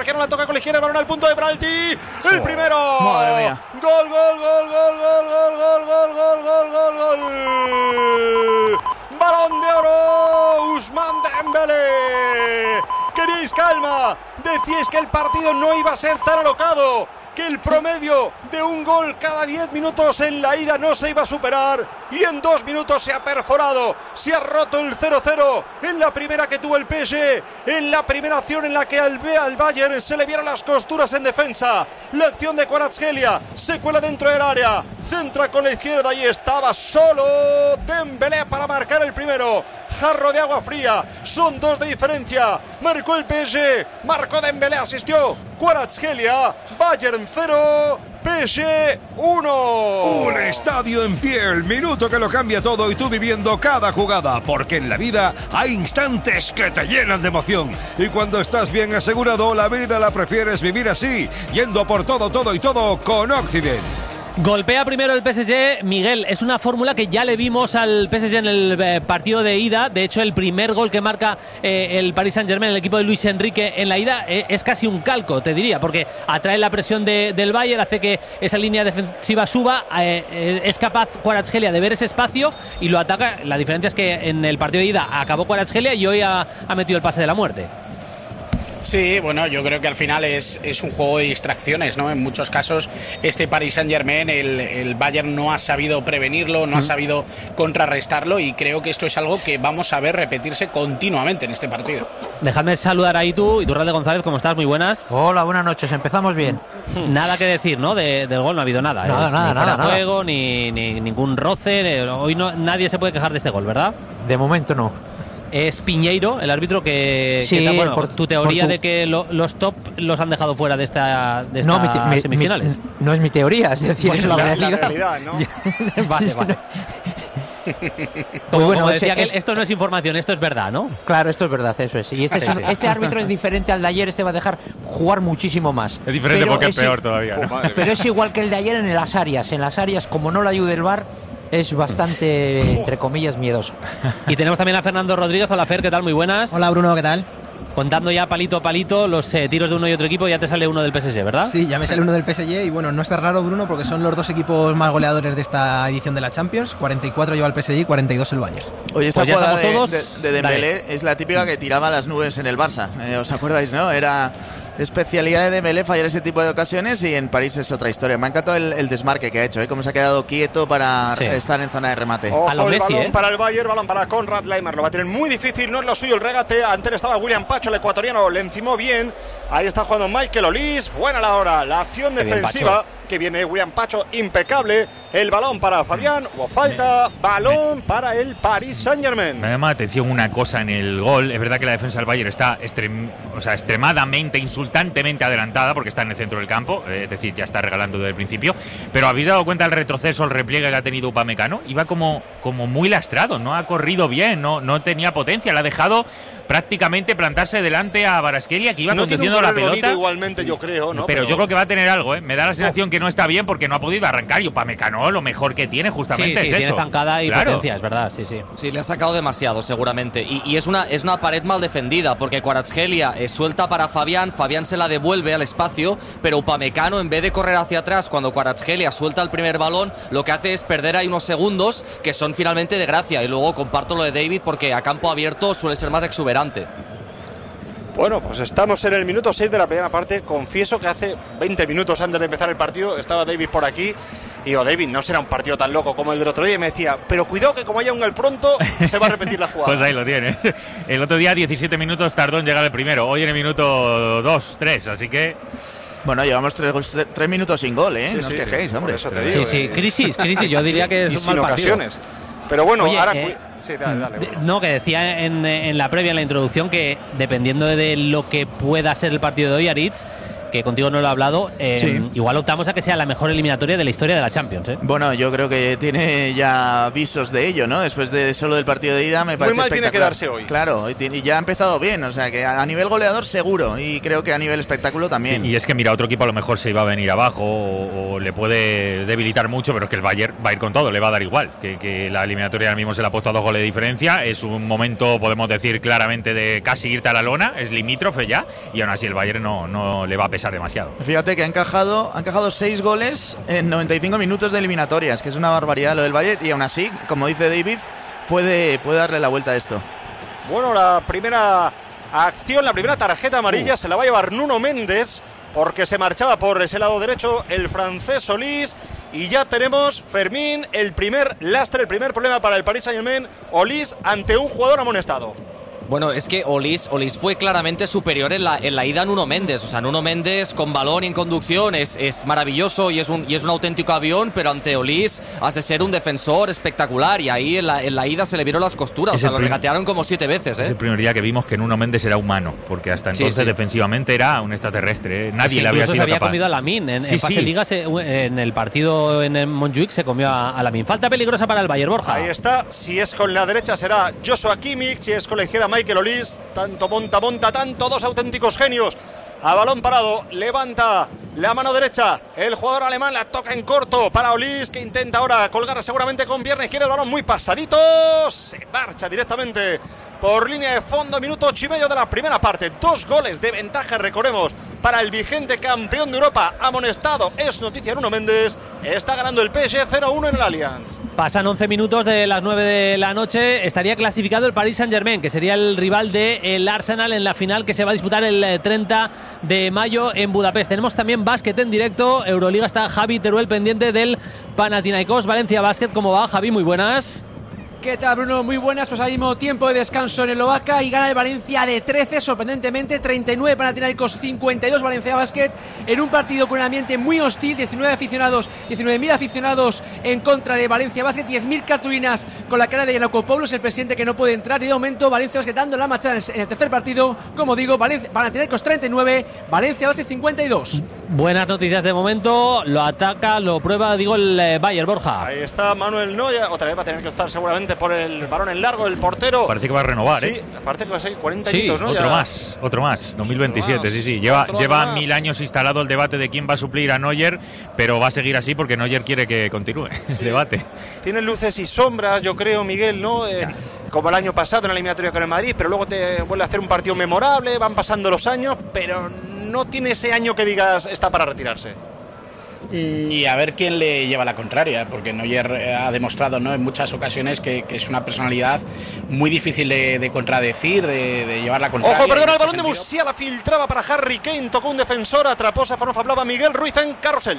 que no la toca con la izquierda, el balón al punto de penalti. El primero. Madre mía. Gol. Balón de oro, Ousmane Dembélé. Queríais calma, decíais que el partido no iba a ser tan alocado, que el promedio de un gol cada 10 minutos en la ida no se iba a superar, y en 2 minutos se ha perforado, se ha roto el 0-0 en la primera que tuvo el PSG, en la primera acción en la que al Bayern se le vieron las costuras en defensa. La acción de Kvaratskhelia, se cuela dentro del área, centra con la izquierda y estaba solo Dembélé para marcar el primero. Jarro de agua fría, son 2 de diferencia. Marcó el PSG, marcó Dembélé, asistió Kvaratskhelia. Bayern 0, PSG 1. Un estadio en pie, el minuto que lo cambia todo y tú viviendo cada jugada, porque en la vida hay instantes que te llenan de emoción y cuando estás bien asegurado, la vida la prefieres vivir así, yendo por todo y todo con Occident. Golpea primero el PSG, Miguel, es una fórmula que ya le vimos al PSG en el partido de ida. De hecho, el primer gol que marca el Paris Saint-Germain, el equipo de Luis Enrique en la ida, es casi un calco, te diría, porque atrae la presión del Bayern, hace que esa línea defensiva suba, es capaz Kvaratskhelia de ver ese espacio y lo ataca. La diferencia es que en el partido de ida acabó Kvaratskhelia y hoy ha metido el pase de la muerte. Sí, bueno, yo creo que al final es un juego de distracciones, ¿no? En muchos casos este Paris Saint-Germain, el Bayern no ha sabido prevenirlo, no ha sabido contrarrestarlo, y creo que esto es algo que vamos a ver repetirse continuamente en este partido. Dejadme saludar a Iturralde González, ¿cómo estás? Muy buenas. Hola, buenas noches, empezamos bien. Nada que decir, ¿no? Del gol no ha habido nada. Nada. Juego, ni ningún roce. Hoy nadie se puede quejar de este gol, ¿verdad? De momento no. Es Piñeiro, el árbitro, que sí, bueno, por tu teoría de que los top los han dejado fuera de estas semifinales. No es mi teoría, es decir, pues es la realidad, ¿no? Vale. Como decía que esto no es información, esto es verdad, ¿no? Claro, esto es verdad, eso es. Y este árbitro es diferente al de ayer, este va a dejar jugar muchísimo más. Es diferente porque es peor todavía, ¿no? Pero es igual que el de ayer en las Arias. En las Arias, como no le ayude el VAR, es bastante, entre comillas, miedoso. Y tenemos también a Fernando Rodríguez. Hola, Fer, ¿qué tal? Muy buenas. Hola, Bruno, ¿qué tal? Contando ya palito a palito los tiros de uno y otro equipo, ya te sale uno del PSG, ¿verdad? Sí, ya me sale uno del PSG y bueno, no está raro, Bruno, porque son los 2 equipos más goleadores de esta edición de la Champions. 44 lleva el PSG y 42 el Bayern. Oye, esta pues jugada todos de Dembélé es la típica que tiraba las nubes en el Barça. ¿Os acordáis, no? Era especialidad de Dembélé fallar ese tipo de ocasiones, y en París es otra historia. Me ha encantado el desmarque que ha hecho, cómo se ha quedado quieto para estar en zona de remate. Ojo, el balón para el Bayern, balón para Konrad Laimer. Lo va a tener muy difícil, no es lo suyo el regate. Antes estaba William Pacho, el ecuatoriano, le encimó bien. Ahí está jugando Michael Olise. Buena la hora, la acción defensiva que viene William Pacho, impecable. El balón para Fabián, hubo falta, balón para el Paris Saint-Germain. Me llama la atención una cosa en el gol. Es verdad que la defensa del Bayern está extremadamente, insultantemente adelantada, porque está en el centro del campo, es decir, ya está regalando desde el principio. Pero ¿habéis dado cuenta del retroceso, el repliegue que ha tenido Upamecano? Iba como muy lastrado, no ha corrido bien, no tenía potencia, la ha dejado prácticamente plantarse delante a Kvaratskhelia, que iba conduciendo la pelota. Igualmente, yo creo, ¿no? Pero yo creo que va a tener algo, ¿eh? Me da la sensación que no está bien porque no ha podido arrancar, y Upamecano lo mejor que tiene justamente es eso. Tiene zancada y potencia, es verdad, sí. Sí, le ha sacado demasiado seguramente, y es una pared mal defendida, porque Kvaratskhelia suelta para Fabián se la devuelve al espacio, pero Upamecano, en vez de correr hacia atrás cuando Kvaratskhelia suelta el primer balón, lo que hace es perder ahí unos segundos que son finalmente de gracia. Y luego comparto lo de David, porque a campo abierto suele ser más exuberante. Bueno, pues estamos en el minuto 6 de la primera parte. Confieso que hace 20 minutos antes de empezar el partido estaba David por aquí y digo, David, no será un partido tan loco como el del otro día, y me decía, pero cuidado que como haya un gol pronto se va a repetir la jugada. Pues ahí lo tienes. El otro día 17 minutos tardó en llegar el primero, hoy en el minuto 2, 3, así que... Bueno, llevamos 3 minutos sin gol, ¿eh? Sí, no os quejéis, hombre. Eso te digo, crisis, yo diría que es y un sin mal partido. ocasiones. Pero bueno, oye, ahora... Sí, dale. No, que decía en la previa, en la introducción, que dependiendo de lo que pueda ser el partido de hoy, Aritz, que contigo no lo he hablado, igual optamos a que sea la mejor eliminatoria de la historia de la Champions. Bueno, yo creo que tiene ya visos de ello, ¿no? Después de solo del partido de ida me parece muy mal tiene que darse hoy. Claro, y ya ha empezado bien, o sea que a nivel goleador seguro, y creo que a nivel espectáculo también. Y es que mira, otro equipo a lo mejor se iba a venir abajo o le puede debilitar mucho, pero es que el Bayern va a ir con todo, le va a dar igual, que la eliminatoria ahora mismo se le ha puesto a 2 goles de diferencia, es un momento, podemos decir claramente, de casi irte a la lona, es limítrofe ya, y aún así el Bayern no le va a pesar demasiado. Fíjate que han encajado 6 goles en 95 minutos de eliminatorias, que es una barbaridad lo del Bayern, y aún así, como dice David, puede darle la vuelta a esto. Bueno, la primera acción, la primera tarjeta amarilla se la va a llevar Nuno Méndez, porque se marchaba por ese lado derecho el francés Solís. Y ya tenemos, Fermín, el primer lastre, el primer problema para el Paris Saint-Germain. Olís ante un jugador amonestado. Bueno, es que Olís fue claramente superior en la ida a Nuno Méndez. O sea, Nuno Méndez con balón y en conducción es maravilloso y es un auténtico avión, pero ante Olís has de ser un defensor espectacular, y ahí en la ida se le vieron las costuras. O sea, lo regatearon como 7 veces. Es el primer día que vimos que Nuno Méndez era humano, porque hasta entonces defensivamente era un extraterrestre. Nadie le había sido había capaz. comido a Lamine en fase liga, en el partido en el Montjuic se comió a Lamine. Falta peligrosa para el Bayern, Borja. Ahí está, si es con la derecha será Joshua Kimmich, si es con la izquierda Michael Olís. Tanto monta, tanto, 2 auténticos genios. A balón parado, levanta la mano derecha el jugador alemán, la toca en corto para Olís, que intenta ahora colgar seguramente con pierna izquierda, el balón muy pasadito, se marcha directamente por línea de fondo. Minuto 8 y medio de la primera parte, 2 goles de ventaja, recordemos, para el vigente campeón de Europa, amonestado, es noticia Nuno Méndez, está ganando el PSG 0-1 en el Allianz. Pasan 11 minutos de las 9 de la noche, estaría clasificado el Paris Saint-Germain, que sería el rival del Arsenal en la final que se va a disputar el 30 de mayo en Budapest. Tenemos también básquet en directo, Euroliga, está Javi Teruel pendiente del Panathinaikos Valencia Basket. ¿Cómo va, Javi? Muy buenas. ¿Qué tal, Bruno? Muy buenas, pues ahora mismo tiempo de descanso en el Oaca y gana el Valencia de 13, sorprendentemente, 39 Panathinaikos, 52 Valencia Basket, en un partido con un ambiente muy hostil, 19.000 aficionados en contra de Valencia Basket, 10.000 cartulinas con la cara de Giannakopoulos, el presidente que no puede entrar, y de momento Valencia Basket dando la marcha en el tercer partido, como digo, Panathinaikos 39, Valencia Basket 52. Buenas noticias de momento, lo ataca, lo prueba, el Bayern, Borja. Ahí está Manuel Neuer, otra vez va a tener que optar seguramente por el balón en largo, el portero. Parece que va a renovar, sí, parece que va a ser 40 añitos, ¿no? Otro más, 2027, sí. Lleva 1000 años instalado el debate de quién va a suplir a Neuer, pero va a seguir así porque Neuer quiere que continúe el debate. Tiene luces y sombras, yo creo, Miguel, ¿no? Como el año pasado en la eliminatoria con el Madrid, pero luego te vuelve a hacer un partido memorable, van pasando los años, pero no tiene ese año que digas está para retirarse. Y a ver quién le lleva la contraria, porque Neuer ha demostrado, ¿no?, en muchas ocasiones que es una personalidad muy difícil de contradecir, de llevar la contraria. Ojo, perdona, el balón de Musiala filtraba para Harry Kane, tocó un defensor, atrapó Safonov, hablaba Miguel Ruiz en carrusel.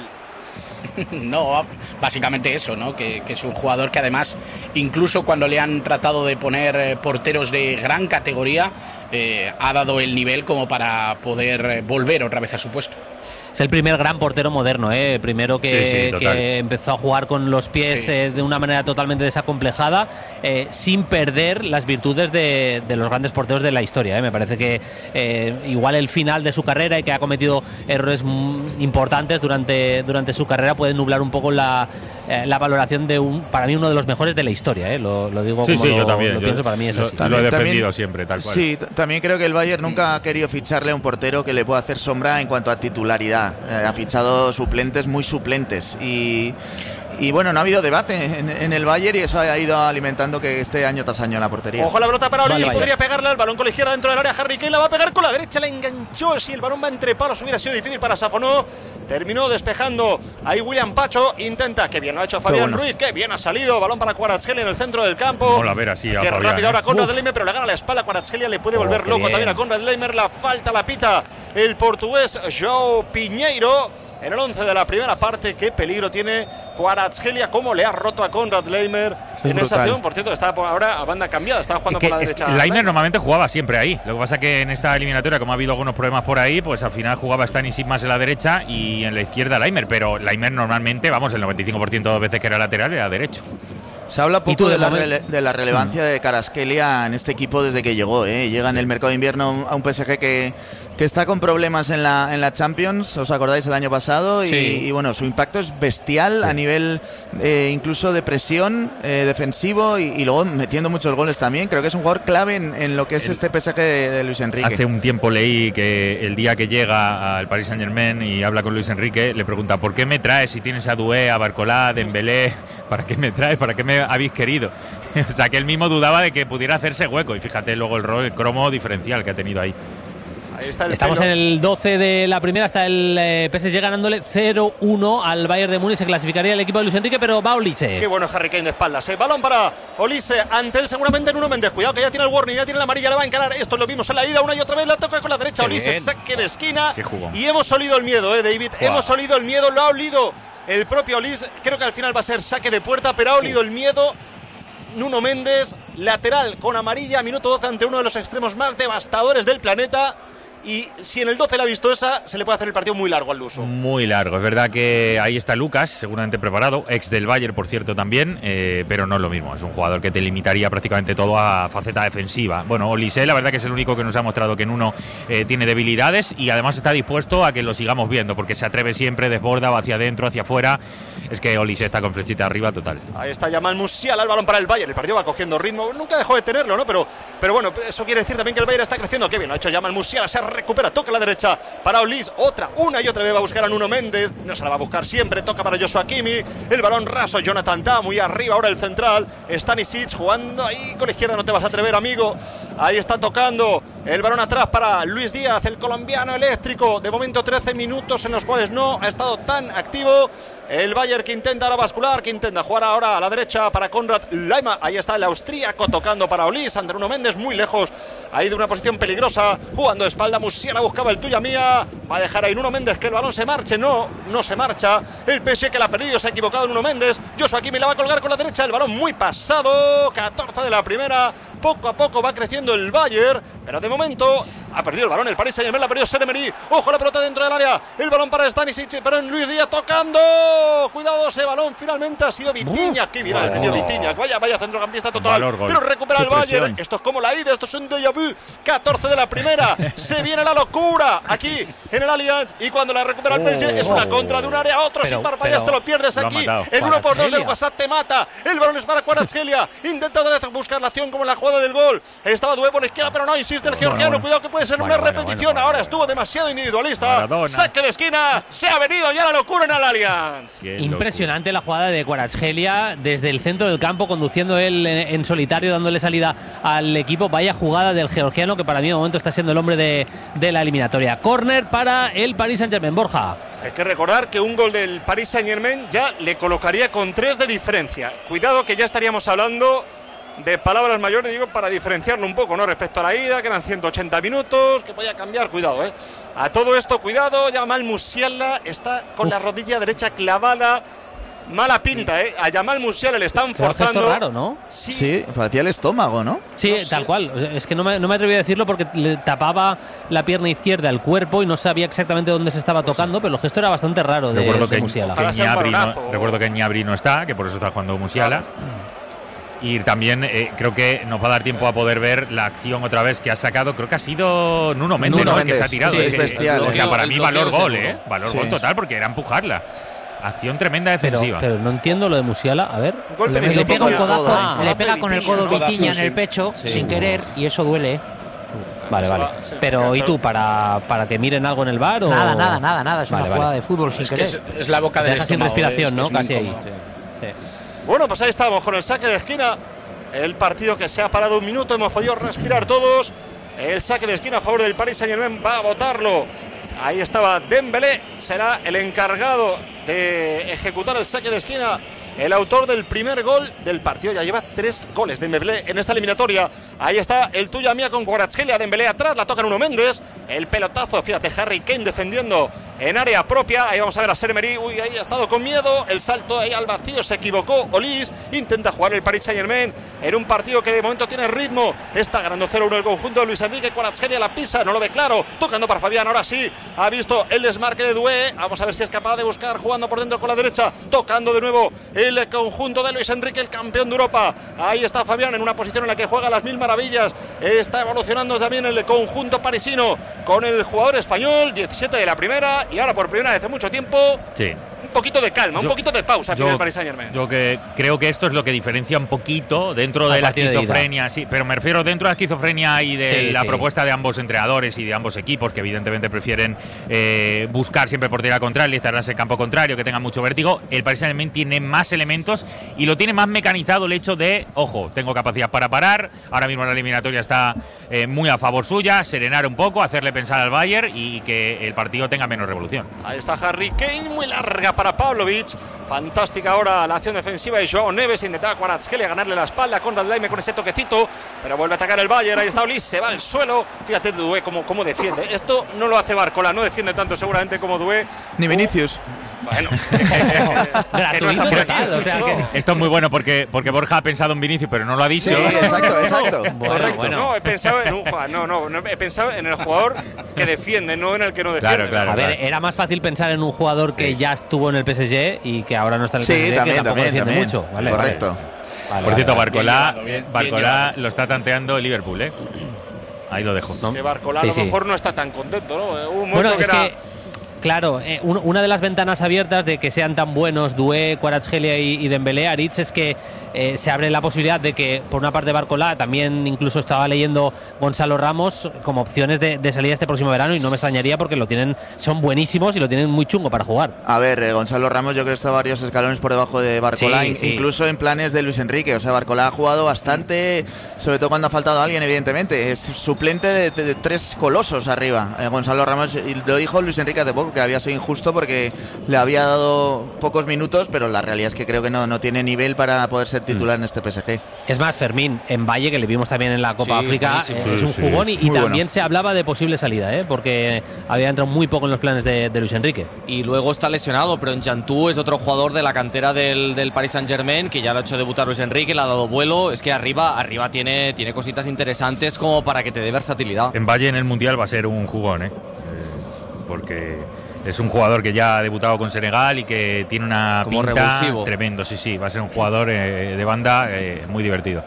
No, básicamente eso, ¿no? Que es un jugador que además, incluso cuando le han tratado de poner porteros de gran categoría, ha dado el nivel como para poder volver otra vez a su puesto. Es el primer gran portero moderno, primero que empezó a jugar con los pies de una manera totalmente desacomplejada, sin perder las virtudes de los grandes porteros de la historia. Me parece que igual el final de su carrera y que ha cometido errores importantes durante su carrera puede nublar un poco la valoración de para mí uno de los mejores de la historia. Lo digo como yo también. Lo pienso, para mí eso sí. Lo he defendido siempre, tal cual. Sí, también creo que el Bayern nunca ha querido ficharle a un portero que le pueda hacer sombra en cuanto a titularidad. Ha fichado suplentes muy suplentes y bueno, no ha habido debate en el Bayern y eso ha ido alimentando que esté año tras año en la portería. Ojo, la pelota para Olís, podría pegarle al balón con la izquierda dentro del área. Harry Kane la va a pegar con la derecha, la enganchó. Si el balón va entre palos hubiera sido difícil para Safonov. Terminó despejando ahí William Pacho, intenta, que bien lo ha hecho Fabián Ruiz, que bien ha salido, balón para Kvaratskhelia en el centro del campo. Hola, a ver, así a que Fabián, rápido ahora Konrad Laimer, pero le gana la espalda. Kvaratskhelia le puede volver loco también a Konrad Laimer. La falta la pita el portugués João Pinheiro. En el 11 de la primera parte, qué peligro tiene Kvaratskhelia, cómo le ha roto a Konrad Laimer en esa acción. Por cierto, está ahora a banda cambiada, está jugando por la derecha. Laimer normalmente jugaba siempre ahí. Lo que pasa que en esta eliminatoria, como ha habido algunos problemas por ahí, pues al final jugaba Stanisich más en la derecha y en la izquierda Laimer. Pero Laimer normalmente, vamos, el 95% de veces que era lateral era derecho. Se habla ¿Y tú, poco de de la relevancia de Kvaratskhelia en este equipo desde que llegó. Llega en el mercado de invierno a un PSG que está con problemas en la Champions, ¿os acordáis el año pasado? Y bueno, su impacto es bestial a nivel incluso de presión defensivo y luego metiendo muchos goles también. Creo que es un jugador clave en lo que es este PSG de Luis Enrique. Hace un tiempo leí que el día que llega al Paris Saint-Germain y habla con Luis Enrique, le pregunta: ¿por qué me traes si tienes a Doué, a Barcola, a Dembélé? ¿Para qué me traes? ¿Para qué me habéis querido? O sea, que él mismo dudaba de que pudiera hacerse hueco. Y fíjate luego el cromo diferencial que ha tenido ahí. Estamos en el 12 de la primera, está el PSG ganándole 0-1 al Bayern de Múnich. Se clasificaría el equipo de Luis Enrique, pero va Olise. Qué bueno Harry Kane de espaldas. Balón para Olise, ante él seguramente Nuno Méndez. Cuidado que ya tiene el warning, ya tiene la amarilla, le va a encarar. Esto lo vimos en la ida una y otra vez, la toca con la derecha. Olise, saque de esquina. Y hemos olido el miedo, David. Wow. Hemos olido el miedo, lo ha olido el propio Olise. Creo que al final va a ser saque de puerta, pero ha olido el miedo Nuno Méndez. Lateral con amarilla, minuto 12 ante uno de los extremos más devastadores del planeta. Y si en el 12 la ha visto esa, se le puede hacer el partido muy largo al luso. Muy largo. Es verdad que ahí está Lucas, seguramente preparado, ex del Bayern, por cierto, también, pero no es lo mismo. Es un jugador que te limitaría prácticamente todo a faceta defensiva. Bueno, Olise, la verdad que es el único que nos ha mostrado que Nuno tiene debilidades y además está dispuesto a que lo sigamos viendo, porque se atreve siempre, desborda, va hacia adentro, hacia afuera. Es que Olise está con flechita arriba total. Ahí está Jamal Musiala, el balón para el Bayern. El partido va cogiendo ritmo. Nunca dejó de tenerlo, ¿no? Pero bueno, eso quiere decir también que el Bayern está creciendo. Qué bien lo ha hecho Jamal Musiala. Se recupera, toca a la derecha para Olise. Una y otra vez va a buscar a Nuno Méndez. No se la va a buscar siempre. Toca para Joshua Kimmich. El balón raso, Jonathan Tah. Muy arriba ahora el central. Stanisic jugando ahí con la izquierda. No te vas a atrever, amigo. Ahí está tocando el balón atrás para Luis Díaz, el colombiano eléctrico. De momento 13 minutos en los cuales no ha estado tan activo. El Bayern que intenta ahora bascular, que intenta jugar ahora a la derecha para Konrad Laimer. Ahí está el austríaco tocando para Olise. Ante Nuno Méndez muy lejos ahí de una posición peligrosa. Jugando de espalda, Musiala buscaba el tuya mía. Va a dejar ahí Nuno Méndez que el balón se marche. No se marcha. El PSG que la ha perdido, se ha equivocado Nuno Méndez. Joshua Kimmich la va a colgar con la derecha. El balón muy pasado. 14 de la primera. Poco a poco va creciendo el Bayern, pero de momento ha perdido el balón el Paris Saint-Germain, la ha perdido Seremery. Ojo la pelota dentro del área, el balón para Stanisic, pero en Luis Díaz tocando. Cuidado, ese balón finalmente ha sido Vitinha. Qué bien ha defendido Vitinha. Vaya centrocampista total. Pero recupera el Bayern. Esto es como la ida, esto es un déjà vu. 14 de la primera. Se viene la locura aquí en el Allianz. Y cuando la recupera el PSG es una contra de un área a otro. Sin parpadear, te lo pierdes aquí. El 1x2 del WhatsApp te mata. El balón es para Kvaratskhelia. Intenta otra vez buscar la acción como en la jugada del gol. Estaba Doué por la izquierda, pero no insiste el georgiano. Cuidado que puede ser una repetición. Ahora estuvo demasiado individualista. Saque de esquina. Se ha venido ya la locura en el Allianz. Impresionante la jugada de Kvaratskhelia desde el centro del campo, conduciendo él en solitario, dándole salida al equipo. Vaya jugada del georgiano, que para mí de momento está siendo el hombre de la eliminatoria. Córner para el Paris Saint-Germain. Borja. Hay que recordar que un gol del Paris Saint-Germain ya le colocaría con 3 de diferencia. Cuidado que ya estaríamos hablando de palabras mayores, digo, para diferenciarlo un poco, ¿no? Respecto a la ida, que eran 180 minutos, que podía cambiar, cuidado, A todo esto, cuidado, Jamal Musiala está con la rodilla derecha clavada. Mala pinta, A Jamal Musiala le están forzando. Gesto raro, ¿no? Sí, parecía el estómago, ¿no? Sí, no tal cual. Es que no me atreví a decirlo porque le tapaba la pierna izquierda al cuerpo y no sabía exactamente dónde se estaba tocando, pero el gesto era bastante raro de Musiala. Recuerdo que Gnabry no está, que por eso está jugando Musiala. Y también creo que nos va a dar tiempo a poder ver la acción otra vez que ha sacado. Creo que ha sido Nuno Méndez, ¿no? Que se ha tirado. Sí, es bestial. O sea, para mí valor gol, Valor gol total, porque era empujarla. Acción tremenda defensiva. Pero no entiendo lo de Musiala. A ver. Le pega un codazo, le pega con el codo Vitinha en el pecho sin querer y eso duele. Vale. Pero ¿y tú? ¿Para que miren algo en el bar? O... Nada. Es una jugada de fútbol sin querer. Es la boca del estómago. Sin respiración, ¿no? Casi ahí. Sí. Bueno, pues ahí estamos con el saque de esquina. El partido que se ha parado un minuto. Hemos podido respirar todos. El saque de esquina a favor del Paris Saint-Germain. Va a botarlo. Ahí estaba Dembélé. Será el encargado de ejecutar el saque de esquina. El autor del primer gol del partido. Ya lleva 3 goles de Dembélé en esta eliminatoria. Ahí está el tuya mía con Kvaratskhelia. Dembélé atrás, la toca Nuno Méndez. El pelotazo, fíjate, Harry Kane defendiendo en área propia. Ahí vamos a ver a Ser-Emery. Uy, ahí ha estado con miedo. El salto ahí al vacío, se equivocó Olís. Intenta jugar el Paris Saint-Germain en un partido que de momento tiene ritmo. Está ganando 0-1 el conjunto de Luis Enrique. Kvaratskhelia la pisa, no lo ve claro. Tocando para Fabián, ahora sí. Ha visto el desmarque de Doué. Vamos a ver si es capaz de buscar jugando por dentro con la derecha. Tocando de nuevo el conjunto de Luis Enrique, el campeón de Europa. Ahí está Fabián en una posición en la que juega las mil maravillas. Está evolucionando también el conjunto parisino con el jugador español, 17 de la primera, y ahora por primera vez en mucho tiempo. Sí. Un poquito de calma, un poquito de pausa pide el Paris Saint-Germain. Yo que creo que esto es lo que diferencia un poquito dentro de la esquizofrenia, sí, pero me refiero dentro de la esquizofrenia y de la propuesta de ambos entrenadores y de ambos equipos, que evidentemente prefieren buscar siempre portería contraria, instalarse en campo contrario, que tengan mucho vértigo. El Paris Saint-Germain tiene más elementos y lo tiene más mecanizado el hecho de, ojo, tengo capacidad para parar, ahora mismo la eliminatoria está muy a favor suya, serenar un poco, hacerle pensar al Bayern y que el partido tenga menos revolución. Ahí está Harry Kane, muy larga para Pavlovic. Fantástica ahora la acción defensiva de Joao Neves. Intentaba Kvaratskhelia ganarle la espalda con Radlaime con ese toquecito, pero vuelve a atacar el Bayern. Ahí está Olís, se va al suelo. Fíjate Doué cómo defiende. Esto no lo hace Barcola, no defiende tanto seguramente como Doué. Ni Vinicius. Bueno, esto es muy bueno porque Borja ha pensado en Vinicius, pero no lo ha dicho. Sí, exacto. Bueno. No, he pensado en he pensado en el jugador que defiende, no en el que no defiende. Claro. A ver, era más fácil pensar en un jugador que ya estuvo en el PSG y que ahora no está en el PSG, también, que tampoco defiende mucho. Vale, correcto. Vale. Por cierto, Barcola lo está tanteando el Liverpool, ¿eh? Ahí lo dejo. Es que Barcola a lo mejor no está tan contento, ¿no? Un bueno, es que claro, una de las ventanas abiertas de que sean tan buenos Doué, Kvaratskhelia y Dembélé, Aritz, es que se abre la posibilidad de que, por una parte, Barcola, también incluso estaba leyendo Gonzalo Ramos como opciones de salida este próximo verano, y no me extrañaría porque son buenísimos y lo tienen muy chungo para jugar. A ver, Gonzalo Ramos yo creo que está varios escalones por debajo de Barcola, incluso en planes de Luis Enrique. O sea, Barcola ha jugado bastante, sobre todo cuando ha faltado alguien, evidentemente. Es suplente de tres colosos arriba. Gonzalo Ramos, y lo dijo Luis Enrique hace poco, que había sido injusto porque le había dado pocos minutos, pero la realidad es que creo que no tiene nivel para poder ser titular en este PSG. Es más, Fermín, en Valle, que le vimos también en la Copa África, es un jugón y también bueno. Se hablaba de posible salida, porque había entrado muy poco en los planes de Luis Enrique. Y luego está lesionado, pero en Chantú es otro jugador de la cantera del Paris Saint-Germain, que ya lo ha hecho debutar Luis Enrique, le ha dado vuelo. Es que arriba tiene cositas interesantes como para que te dé versatilidad. En Valle, en el Mundial, va a ser un jugón, porque es un jugador que ya ha debutado con Senegal y que tiene una como pinta revulsivo. Tremendo. Sí, va a ser un jugador de banda muy divertido.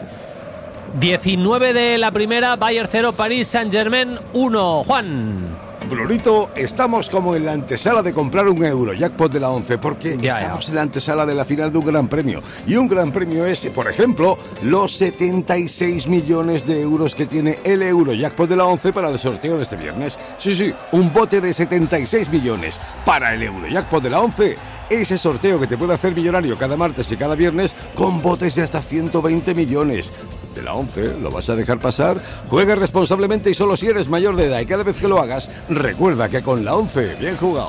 19 de la primera, Bayern 0, Paris Saint-Germain 1. Juan. Brunito, estamos como en la antesala de comprar un Eurojackpot de la 11, porque estamos en la antesala de la final de un gran premio. Y un gran premio es, por ejemplo, los 76 millones de euros que tiene el Eurojackpot de la 11 para el sorteo de este viernes. Sí, un bote de 76 millones para el Eurojackpot de la 11. Ese sorteo que te puede hacer millonario cada martes y cada viernes con botes de hasta 120 millones. De la 11, ¿lo vas a dejar pasar? Juega responsablemente y solo si eres mayor de edad, y cada vez que lo hagas, recuerda que con la 11, bien jugado.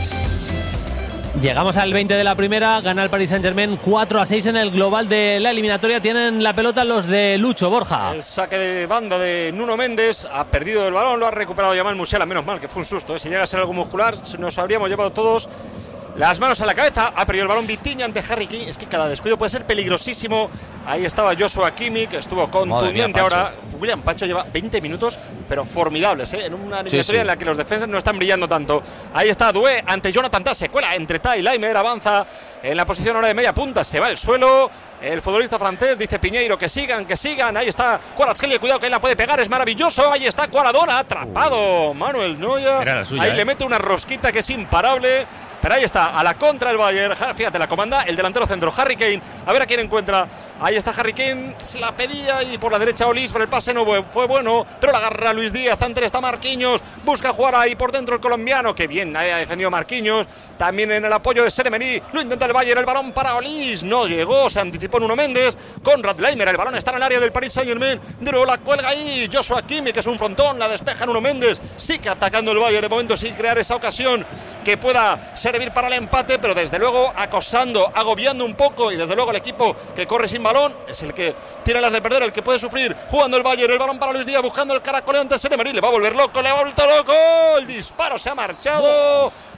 Llegamos al 20 de la primera, gana el Paris Saint-Germain 4-6 en el global de la eliminatoria. Tienen la pelota los de Lucho, Borja. El saque de banda de Nuno Méndez, ha perdido el balón, lo ha recuperado Yamal Musiala, menos mal que fue un susto, si llega a ser algo muscular nos habríamos llevado todos las manos a la cabeza. Ha perdido el balón Vitinha ante Harry Kane. Es que cada descuido puede ser peligrosísimo. Ahí estaba Joshua Kimmich, que estuvo contundente. Ahora William Pacho lleva 20 minutos, pero formidables, en una eliminatoria en la que los defensas no están brillando tanto. Ahí está Doué ante Jonathan Tah, se cuela entre Tah y Laimer, avanza en la posición ahora de media punta, se va al suelo. El futbolista francés dice Piñeiro que sigan. Ahí está Kvaratskhelia, cuidado que él la puede pegar, es maravilloso. Ahí está Kvaradona, atrapado Manuel Neuer. Ahí le mete una rosquita que es imparable. Pero ahí está, a la contra el Bayern. Fíjate, la comanda el delantero centro, Harry Kane. A ver a quién encuentra. Ahí está Harry Kane, se la pedía y por la derecha Olís, pero el pase no fue bueno. Pero la agarra Luis Díaz, antes está Marquinhos. Busca jugar ahí por dentro el colombiano. Que bien, ahí ha defendido Marquinhos. También en el apoyo de Ser-Emery. Lo intenta el Bayern, el balón para Olís. No llegó, se anticipó Nuno Méndez. Con Radlamer, el balón está en el área del Paris Saint-Germain. De nuevo la cuelga ahí Joshua Kimmich, que es un frontón. La despeja Nuno Méndez. Sigue atacando el Bayern de momento sin crear esa ocasión que pueda servir para el empate, pero desde luego acosando, agobiando un poco, y desde luego el equipo que corre sin balón es el que tiene las de perder, el que puede sufrir. Jugando el Bayern, el balón para Luis Díaz, buscando el caracoleo ante Ser-Emery, le va a volver loco, le ha vuelto loco, el disparo se ha marchado.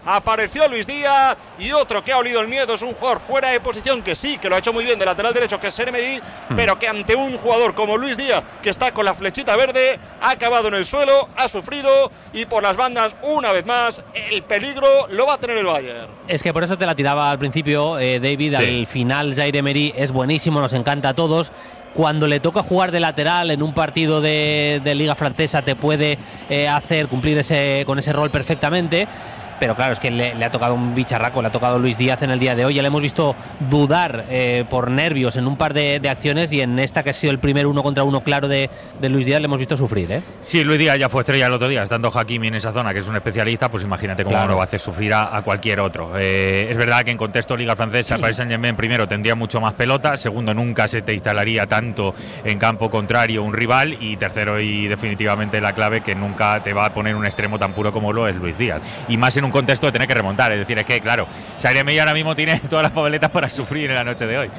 apareció Luis Díaz, y otro que ha olido el miedo es un jugador fuera de posición, que sí, que lo ha hecho muy bien de lateral derecho, que es Emery, pero que ante un jugador como Luis Díaz, que está con la flechita verde, ha acabado en el suelo, ha sufrido, y por las bandas, una vez más, el peligro lo va a tener el Bayern. Es que por eso te la tiraba al principio, David, al final Zaire Emery es buenísimo, nos encanta a todos. Cuando le toca jugar de lateral en un partido de Liga Francesa te puede hacer cumplir con ese rol perfectamente. Pero claro, es que le ha tocado un bicharraco, le ha tocado Luis Díaz en el día de hoy. Ya le hemos visto dudar por nervios en un par de acciones, y en esta que ha sido el primer 1 contra 1 claro de Luis Díaz le hemos visto sufrir. Sí, Luis Díaz ya fue estrella el otro día, estando Hakimi en esa zona, que es un especialista, pues imagínate cómo no va a hacer sufrir a cualquier otro. Es verdad que en contexto Liga Francesa, el Paris Saint-Germain primero tendría mucho más pelota, segundo nunca se te instalaría tanto en campo contrario un rival, y tercero y definitivamente la clave, que nunca te va a poner un extremo tan puro como lo es Luis Díaz. Y más en un contexto de tener que remontar, es decir, es que claro, Zaire Emery ahora mismo tiene todas las papeletas para sufrir en la noche de hoy.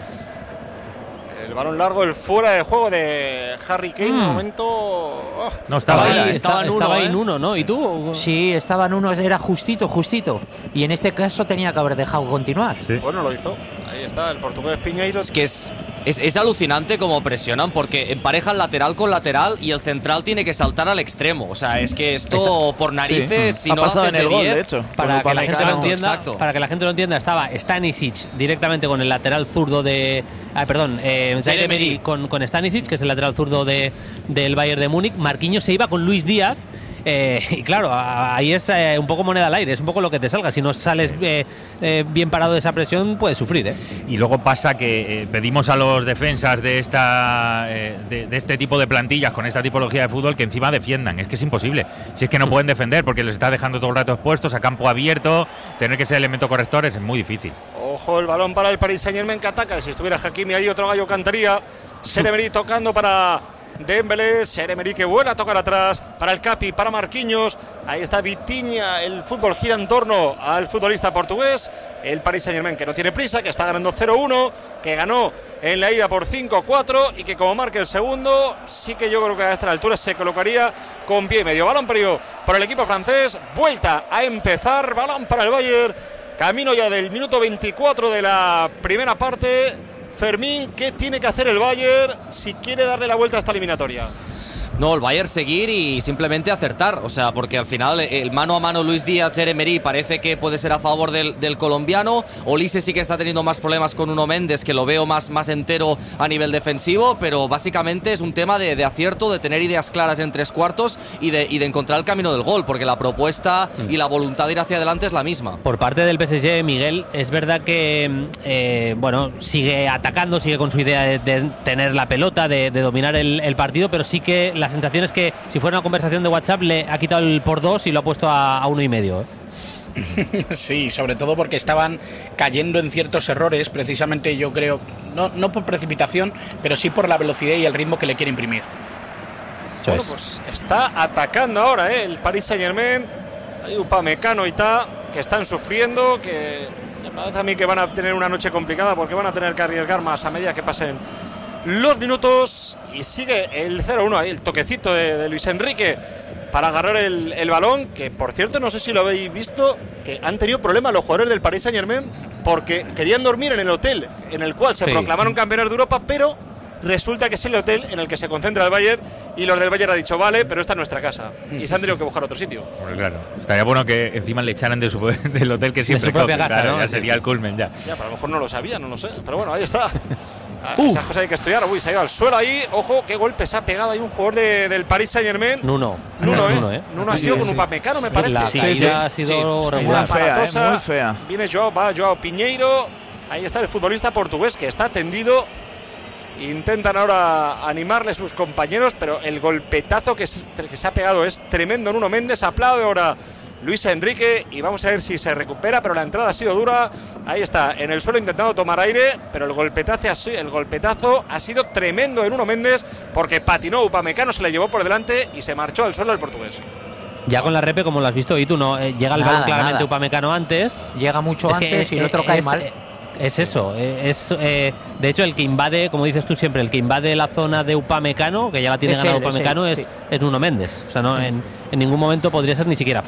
El balón largo, el fuera de juego de Harry Kane, un momento... No, estaba ahí en uno, ¿no? ¿Y tú? Sí, estaba en uno, era justito. Y en este caso tenía que haber dejado continuar. Sí. Pues no lo hizo. Ahí está, el portugués Piñeiro. Es que es alucinante cómo presionan, porque emparejan lateral con lateral y el central tiene que saltar al extremo. O sea, es que esto por narices, si ha no lo pasado haces en el de gol, 10, de hecho. Para que la gente lo entienda, estaba Stanisic directamente con el lateral zurdo de... Zaire Emery con Stanisic, que es el lateral zurdo del Bayern de Múnich. Marquinhos se iba con Luis Díaz. Y claro, ahí es un poco moneda al aire, es un poco lo que te salga. Si no sales bien parado de esa presión, puedes sufrir. Y luego pasa que pedimos a los defensas de este tipo de plantillas, con esta tipología de fútbol, que encima defiendan. Es que es imposible. Si es que no pueden defender, porque les está dejando todo el rato expuestos a campo abierto, tener que ser elemento correctores es muy difícil. Ojo, el balón para el Paris Saint-Germain, que ataca. Si estuviera Hakimi ahí, otro gallo cantaría. Zaire Emery tocando para Dembélé, Zaire Emery que vuela a tocar atrás para el Capi, para Marquinhos. Ahí está Vitinha, el fútbol gira en torno al futbolista portugués. El Paris Saint-Germain, que no tiene prisa, que está ganando 0-1, que ganó en la ida por 5-4, y que como marque el segundo, sí que yo creo que a esta altura se colocaría con pie y medio. Balón perdido por el equipo francés, vuelta a empezar, balón para el Bayern, camino ya del minuto 24 de la primera parte. Fermín, ¿qué tiene que hacer el Bayern si quiere darle la vuelta a esta eliminatoria? No, el Bayern seguir y simplemente acertar, o sea, porque al final el mano a mano Luis Díaz, Zaire Emery parece que puede ser a favor del colombiano. Olise sí que está teniendo más problemas con Nuno Méndez, que lo veo más entero a nivel defensivo, pero básicamente es un tema de acierto, de tener ideas claras en tres cuartos y de encontrar el camino del gol, porque la propuesta y la voluntad de ir hacia adelante es la misma. Por parte del PSG, Miguel, es verdad que sigue atacando, sigue con su idea de tener la pelota, de dominar el partido, pero sí que la sensación es que si fuera una conversación de WhatsApp le ha quitado el por 2 y lo ha puesto a 1,5. Sí, sobre todo porque estaban cayendo en ciertos errores, precisamente yo creo, no por precipitación, pero sí por la velocidad y el ritmo que le quiere imprimir. Bueno, pues está atacando ahora el Paris Saint-Germain. Hay Upamecano y que están sufriendo, que me parece a mí que van a tener una noche complicada, porque van a tener que arriesgar más a medida que pasen los minutos, y sigue el 0-1 ahí, el toquecito de Luis Enrique para agarrar el balón, que por cierto no sé si lo habéis visto, que han tenido problemas los jugadores del Paris Saint-Germain porque querían dormir en el hotel en el cual se proclamaron campeones de Europa, pero resulta que es el hotel en el que se concentra el Bayern, y los del Bayern han dicho vale, pero esta es nuestra casa, y se han tenido que buscar otro sitio. Bueno, claro, estaría bueno que encima le echaran del hotel que siempre de su propia casa, claro, ¿no? Ya sería el culmen ya. Pero a lo mejor no lo sabía, no lo sé, pero bueno, ahí está. Esas cosas hay que estudiar. Uy, se ha ido al suelo ahí. Ojo, qué golpe se ha pegado ahí un jugador del Paris Saint-Germain. Nuno ha sido con Upamecano, me parece. La caída ha sido regular. Muy fea. Viene Joao Piñeiro. Ahí está el futbolista portugués que está tendido. Intentan ahora animarle sus compañeros, pero el golpetazo que se ha pegado es tremendo. Nuno Méndez aplaude ahora Luis Enrique, y vamos a ver si se recupera, pero la entrada ha sido dura. Ahí está, en el suelo intentando tomar aire, pero el golpetazo ha sido tremendo de Nuno Méndez, porque patinó Upamecano, se le llevó por delante y se marchó al suelo el portugués. Ya con la repe, como lo has visto, y tú no, llega el balón claramente Upamecano antes. Llega mucho antes y el otro cae mal. Es eso, de hecho el que invade, como dices tú siempre, el que invade la zona de Upamecano, que ya la tiene ganada Upamecano, es Nuno Méndez. O sea, no, en ningún momento podría ser ni siquiera falta.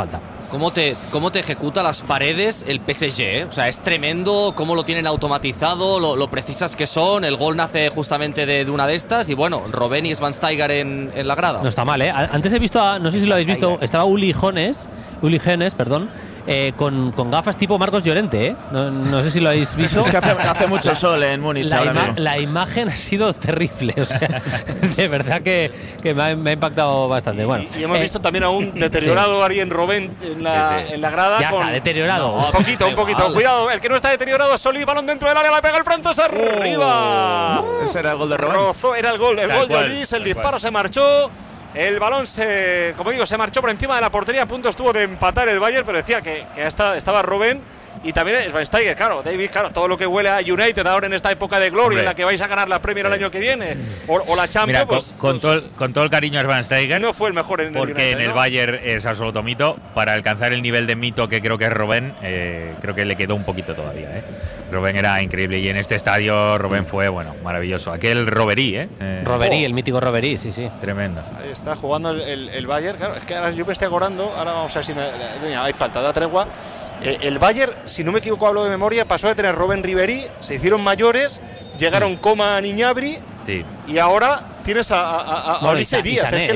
¿Cómo te ejecuta las paredes el PSG? ¿Eh? O sea, es tremendo cómo lo tienen automatizado, lo precisas que son. El gol nace justamente de una de estas. Y bueno, Robben y Schweinsteiger en la grada. No está mal, ¿eh? Antes he visto, no sé si lo habéis visto, estaba Uli Hoeneß, perdón, con gafas tipo Marcos Llorente, ¿eh? No sé si lo habéis visto. Es que hace mucho sol en Múnich ahora mismo. La imagen ha sido terrible, o sea, de verdad que me ha impactado bastante. Bueno, y hemos visto también a un deteriorado Arjen Robben en la grada. Ya está deteriorado. Un poquito. Vale. Cuidado, el que no está deteriorado es Solís, balón dentro del área, la pega el francés arriba. Ese era el gol de Robben. Rozó, era el gol de Solís, el disparo se marchó. El balón se marchó por encima de la portería. A punto estuvo de empatar el Bayern, pero decía que estaba Robben y también Schweinsteiger. Claro, David, todo lo que huele a United ahora en esta época de gloria, en la que vais a ganar la Premier el año que viene o la Champions. Mira, con todo el cariño a Schweinsteiger, no fue el mejor en el porque United, en el Bayern es absoluto mito. Para alcanzar el nivel de mito que creo que es Robben, creo que le quedó un poquito todavía. Robben era increíble y en este estadio Robben fue, maravilloso. Aquel Robbery, Robbery, el mítico Robbery, sí. Tremendo. Ahí está jugando el Bayern. Claro, es que ahora yo me estoy acordando, ahora vamos a ver si hay falta, da tregua. El Bayern, si no me equivoco, hablo de memoria, pasó de tener Robben Ribéry, se hicieron mayores, llegaron Coman y Gnabry, y ahora tienes a Olise Díaz. Es que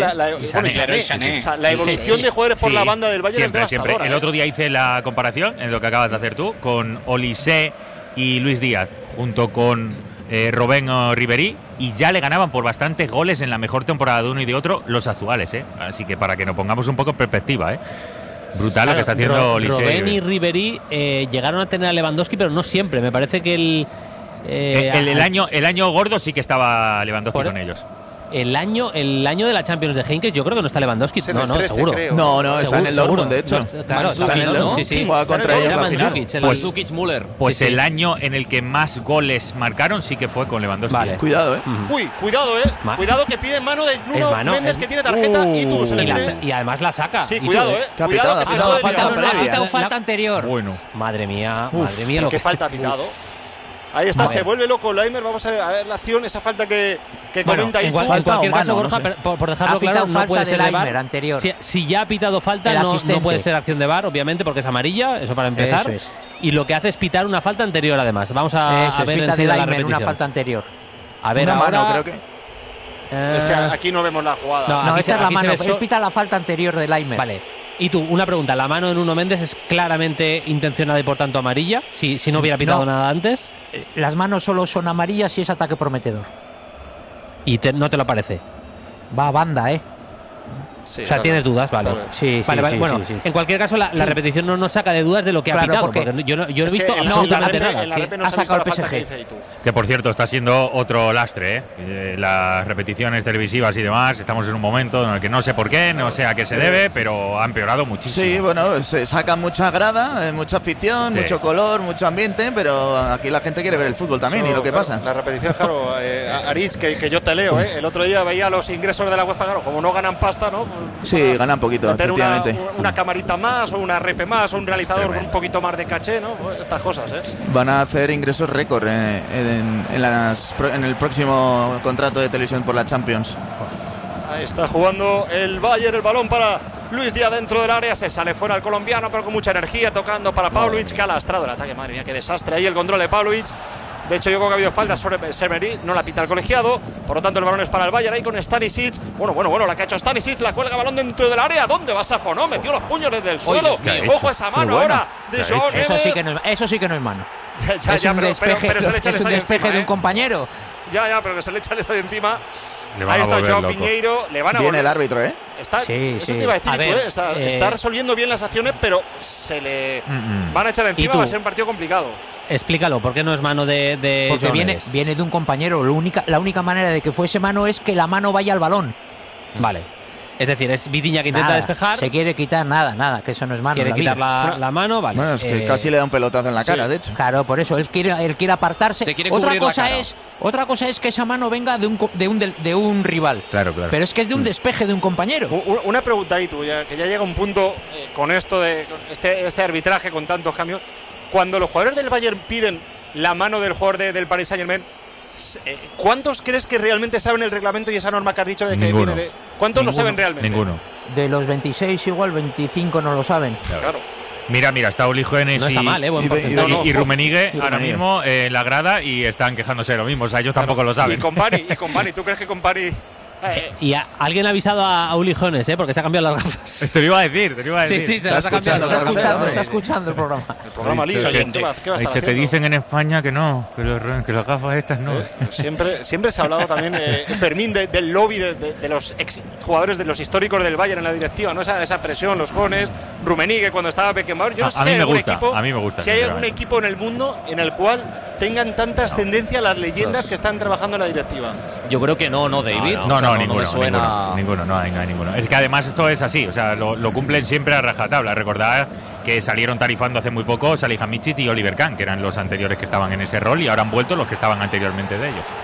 la evolución de jugadores por la banda del Bayern es devastadora. Siempre. El otro día hice la comparación, en lo que acabas de hacer tú, con Olise y Luis Díaz, junto con Robben o Ribéry, y ya le ganaban por bastantes goles en la mejor temporada de uno y de otro los actuales. Así que para que nos pongamos un poco en perspectiva, brutal lo que está haciendo Olise. Robben y Ribéry llegaron a tener a Lewandowski, pero no siempre. Me parece que el año gordo sí que estaba Lewandowski con ellos. El año de la Champions de Heynckes, yo creo que no está Lewandowski. No, seguro. Creo. No, está en el Dortmund, de hecho. Claro, está en el Dortmund. Sí. Juega contra ellos al final. Mandzukic, Müller. Pues el año en el que más goles marcaron sí que fue con Lewandowski. Vale. Cuidado, Uy, cuidado, Cuidado que pide mano de Nuno Méndez, que tiene tarjeta y tú se le tiene. Y además la saca. Sí, cuidado, Cuidado que se ha pitado falta anterior. Bueno. Madre mía. ¿Qué falta ha pitado? Ahí está, se vuelve loco Leimer. Vamos a ver la acción, esa falta que comenta ahí. En cualquier caso, Borja, por dejarlo claro, no puede ser de VAR anterior. Si ya ha pitado falta, no puede ser acción de VAR, obviamente, porque es amarilla, eso para empezar. Eso es. Y lo que hace es pitar una falta anterior, además. Vamos a ver enseguida la repetición. Una falta anterior. A ver, una ahora, mano, creo que. Es que aquí no vemos la jugada. No, esta es la mano. Él pita la falta anterior de Leimer. Vale. Y tú, una pregunta. ¿La mano de Nuno Méndez es claramente intencionada y por tanto amarilla? Si no hubiera pitado nada antes. Las manos solo son amarillas si es ataque prometedor. ¿Y no te lo parece? Va a banda, Sí, o sea, tienes dudas, vale. Sí, bueno, en cualquier caso, la repetición no nos saca de dudas de lo que ha pitado. Porque yo no he visto absolutamente nada. En la RP no se ha visto la falta que dice tú. Que por cierto, está siendo otro lastre, las repeticiones televisivas y demás. Estamos en un momento en el que no sé por qué, no sé a qué se debe, pero ha empeorado muchísimo. Sí, bueno, se saca mucha grada, mucha afición, mucho color, mucho ambiente, pero aquí la gente quiere ver el fútbol también y lo que pasa. La repetición, claro, Aritz, que yo te leo, el otro día veía los ingresos de la UEFA, claro, como no ganan pasta, ¿no? Sí, ganan poquito, efectivamente. Una camarita más, o una repe más, o un realizador con un poquito más de caché, ¿no? Estas cosas, Van a hacer ingresos récord en el próximo contrato de televisión por la Champions. Ahí está jugando el Bayern, el balón para Luis Díaz dentro del área, se sale fuera el colombiano, pero con mucha energía, tocando para Pavlovic, que ha lastrado el ataque. Madre mía, qué desastre ahí el control de Pavlovic. De hecho, yo creo que ha habido falta sobre Semery, no la pita el colegiado. Por lo tanto, el balón es para el Bayern ahí con Stanisic. Bueno, la que ha hecho Stanisic, la cuelga balón dentro del área. ¿Dónde va Safo? No, metió los puños desde el suelo. Ojo a esa mano ahora de Joao Neves. Eso sí que no es mano. Pero se le echa es un despeje de un compañero. Ya, pero que se le echa esa de encima. Ahí está Joao Piñeiro. Le van a Viene el árbitro, eso te iba a decir, está resolviendo bien las acciones, pero se le van a echar encima. Va a ser un partido complicado. Explícalo, ¿por qué no es mano de porque viene de un compañero. La única manera de que fuese mano es que la mano vaya al balón. Vale. Es decir, es Vidiña que intenta despejar. Se quiere quitar nada, que eso no es mano. Quiere quitar la mano, vale. Bueno, es que casi le da un pelotazo en la cara, de hecho. Claro, por eso él quiere apartarse. Otra cosa es que esa mano venga de un rival. Claro. Pero es que es de un despeje de un compañero. Una pregunta ahí, tú, que ya llega un punto con esto de este arbitraje con tantos cambios. Cuando los jugadores del Bayern piden la mano del jugador del Paris Saint-Germain, ¿cuántos crees que realmente saben el reglamento y esa norma que has dicho de que viene de? ¿Cuántos lo saben realmente? Ninguno. De los 26 igual 25 no lo saben. Claro. Mira, está Uli Hoeneß no está mal, buen porcentaje. y Rummenigge ahora mismo en la grada y están quejándose de lo mismo. O sea, ellos tampoco lo saben. Y Company, ¿tú crees que Company? Y alguien ha avisado a Uli Hoeneß, porque se ha cambiado las gafas. Te lo iba a decir. Sí, se las ha cambiado. Está escuchando el programa. El programa liso. ¿Qué va a estar haciendo? Te dicen en España que no, que las gafas estas no. Siempre se ha hablado también, Fermín, del lobby de los jugadores de los históricos del Bayern en la directiva, ¿no? Esa presión, los jóvenes, Rummenigge cuando estaba Beckenbauer. Yo no sé a mí me gusta. Si hay algún equipo en el mundo en el cual tengan tanta ascendencia las leyendas que están trabajando en la directiva. Yo creo que no, David. Ninguno, no hay ninguno. Es que además esto es así, o sea, lo cumplen siempre a rajatabla. Recordad que salieron tarifando hace muy poco Salihamidzic y Oliver Kahn, que eran los anteriores que estaban en ese rol, y ahora han vuelto los que estaban anteriormente de ellos.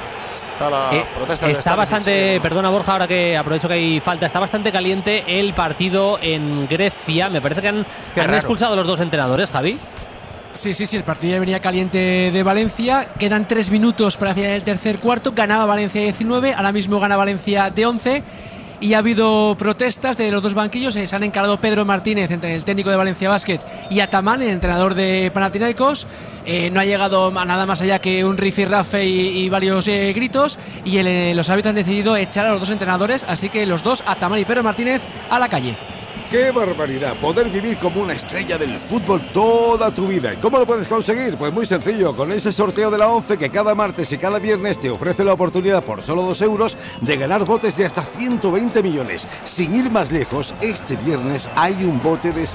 Está bastante, perdona Borja, ahora que aprovecho que hay falta, está bastante caliente el partido en Grecia. Me parece que han expulsado a los dos entrenadores, Javi. Sí, el partido ya venía caliente de Valencia. Quedan 3 minutos para hacer el tercer cuarto. Ganaba Valencia 19, ahora mismo gana Valencia de 11. Y ha habido protestas de los dos banquillos. Se han encarado Pedro Martínez, entre el técnico de Valencia Basket, y Ataman, el entrenador de Panathinaikos. No ha llegado a nada más allá que un rifirrafe y varios gritos. Y los árbitros han decidido echar a los dos entrenadores. Así que los dos, Ataman y Pedro Martínez, a la calle. ¡Qué barbaridad! Poder vivir como una estrella del fútbol toda tu vida. ¿Y cómo lo puedes conseguir? Pues muy sencillo, con ese sorteo de la 11 que cada martes y cada viernes te ofrece la oportunidad por solo 2 euros de ganar botes de hasta 120 millones. Sin ir más lejos, este viernes hay un bote de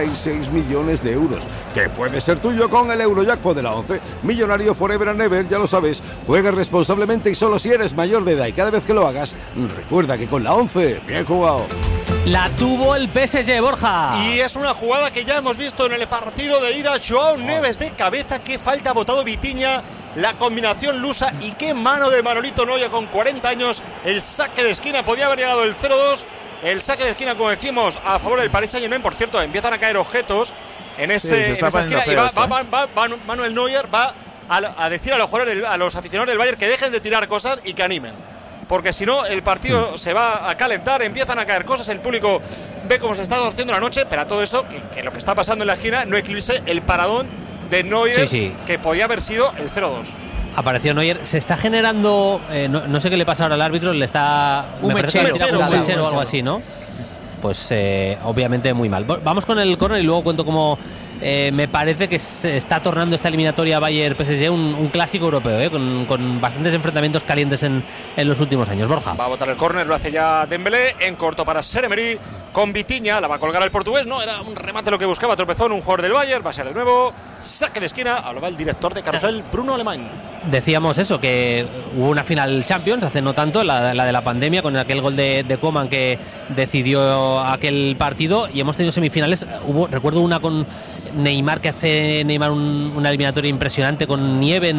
76 millones de euros que puede ser tuyo con el Eurojackpot de la 11. Millonario forever and ever, ya lo sabes. Juega responsablemente y solo si eres mayor de edad, y cada vez que lo hagas, recuerda que con la 11, bien jugado. La tuvo el PSG, Borja. Y es una jugada que ya hemos visto en el partido de ida. Joao Neves de cabeza, qué falta ha botado Vitinha, la combinación lusa, y qué mano de Manolito Neuer con 40 años. El saque de esquina, podía haber llegado el 0-2. El saque de esquina, como decimos, a favor del Paris Saint-Germain. Por cierto, empiezan a caer objetos en esa esquina. Y va Manuel Neuer va a decir a los jugadores, a los aficionados del Bayern, que dejen de tirar cosas y que animen. Porque si no, el partido se va a calentar, empiezan a caer cosas, el público ve cómo se está torciendo la noche, pero a todo esto, que lo que está pasando en la esquina no eclipse el paradón de Neuer, que podía haber sido el 0-2. Apareció Neuer, se está generando, no sé qué le pasa ahora al árbitro, le está... Un mechero o algo así, ¿no? Pues obviamente muy mal. Vamos con el córner y luego cuento cómo... me parece que se está tornando esta eliminatoria Bayern-PSG un clásico europeo, con bastantes enfrentamientos calientes en los últimos años. Borja. Va a botar el córner, lo hace ya Dembélé, en corto para Ser-Emery, con Vitinha, la va a colgar el portugués, no, era un remate lo que buscaba, tropezón, un jugador del Bayern, va a ser de nuevo, saque de esquina, hablaba el director de Carrusel, Bruno Alemán. Decíamos eso, que hubo una final Champions hace no tanto, la de la pandemia, con aquel gol de Koeman que decidió aquel partido, y hemos tenido semifinales, recuerdo una con Neymar, que hace Neymar una eliminatoria impresionante con nieve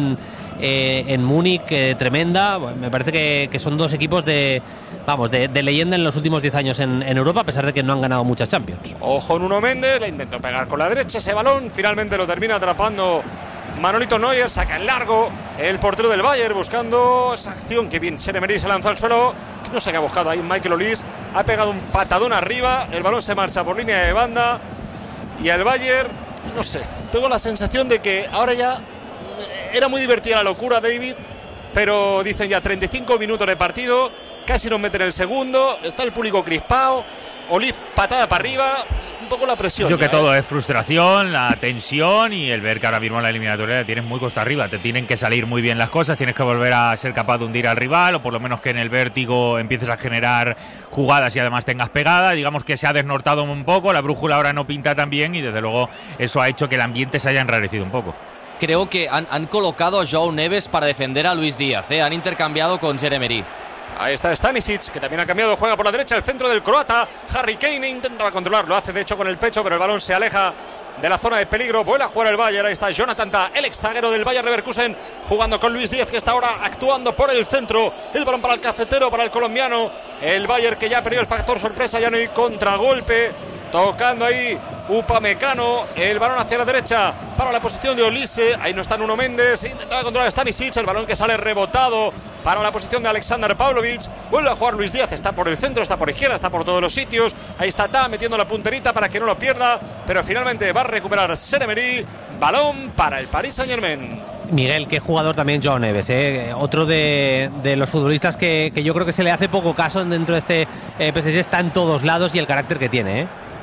en Múnich, tremenda. Me parece que son dos equipos de leyenda en los últimos 10 años en Europa, a pesar de que no han ganado muchas Champions. Ojo Nuno Méndez, le intentó pegar con la derecha ese balón, finalmente lo termina atrapando Manolito Neuer, saca en largo el portero del Bayern buscando esa acción, que bien Ser-Emery se lanzó al suelo, no sé qué ha buscado ahí Michael Olise, ha pegado un patadón arriba, el balón se marcha por línea de banda. Y al Bayern, no sé, tengo la sensación de que ahora ya era muy divertida la locura, David, pero dicen ya 35 minutos de partido, casi nos meten el segundo, está el público crispado, Olís patada para arriba, un poco la presión. Yo que todo es frustración, la tensión y el ver que ahora mismo en la eliminatoria la tienes muy costa arriba, te tienen que salir muy bien las cosas, tienes que volver a ser capaz de hundir al rival, o por lo menos que en el vértigo empieces a generar jugadas y además tengas pegada. Digamos que se ha desnortado un poco, la brújula ahora no pinta tan bien y desde luego eso ha hecho que el ambiente se haya enrarecido un poco. Creo que han colocado a Joao Neves para defender a Luis Díaz, han intercambiado con Ser-Emery. Ahí está Stanisic, que también ha cambiado, juega por la derecha, el centro del croata. Harry Kane intentaba controlarlo, hace de hecho con el pecho, pero el balón se aleja de la zona de peligro. Vuelve a jugar el Bayern, ahí está Jonathan Tah, el ex zaguero del Bayer Leverkusen, jugando con Luis Díaz, que está ahora actuando por el centro. El balón para el cafetero, para el colombiano. El Bayern, que ya ha perdido el factor sorpresa, ya no hay contragolpe. tocando ahí Upamecano, el balón hacia la derecha para la posición de Olise, ahí no está Nuno Méndez, intentaba controlar a Stanisic, el balón que sale rebotado para la posición de Aleksandar Pavlovic, vuelve a jugar Luis Díaz, está por el centro, está por izquierda, está por todos los sitios, ahí está metiendo la punterita para que no lo pierda, pero finalmente va a recuperar Seremery, balón para el Paris Saint-Germain. Miguel, qué jugador también Joao Neves, otro de los futbolistas que yo creo que se le hace poco caso dentro de este PSG, está en todos lados y el carácter que tiene,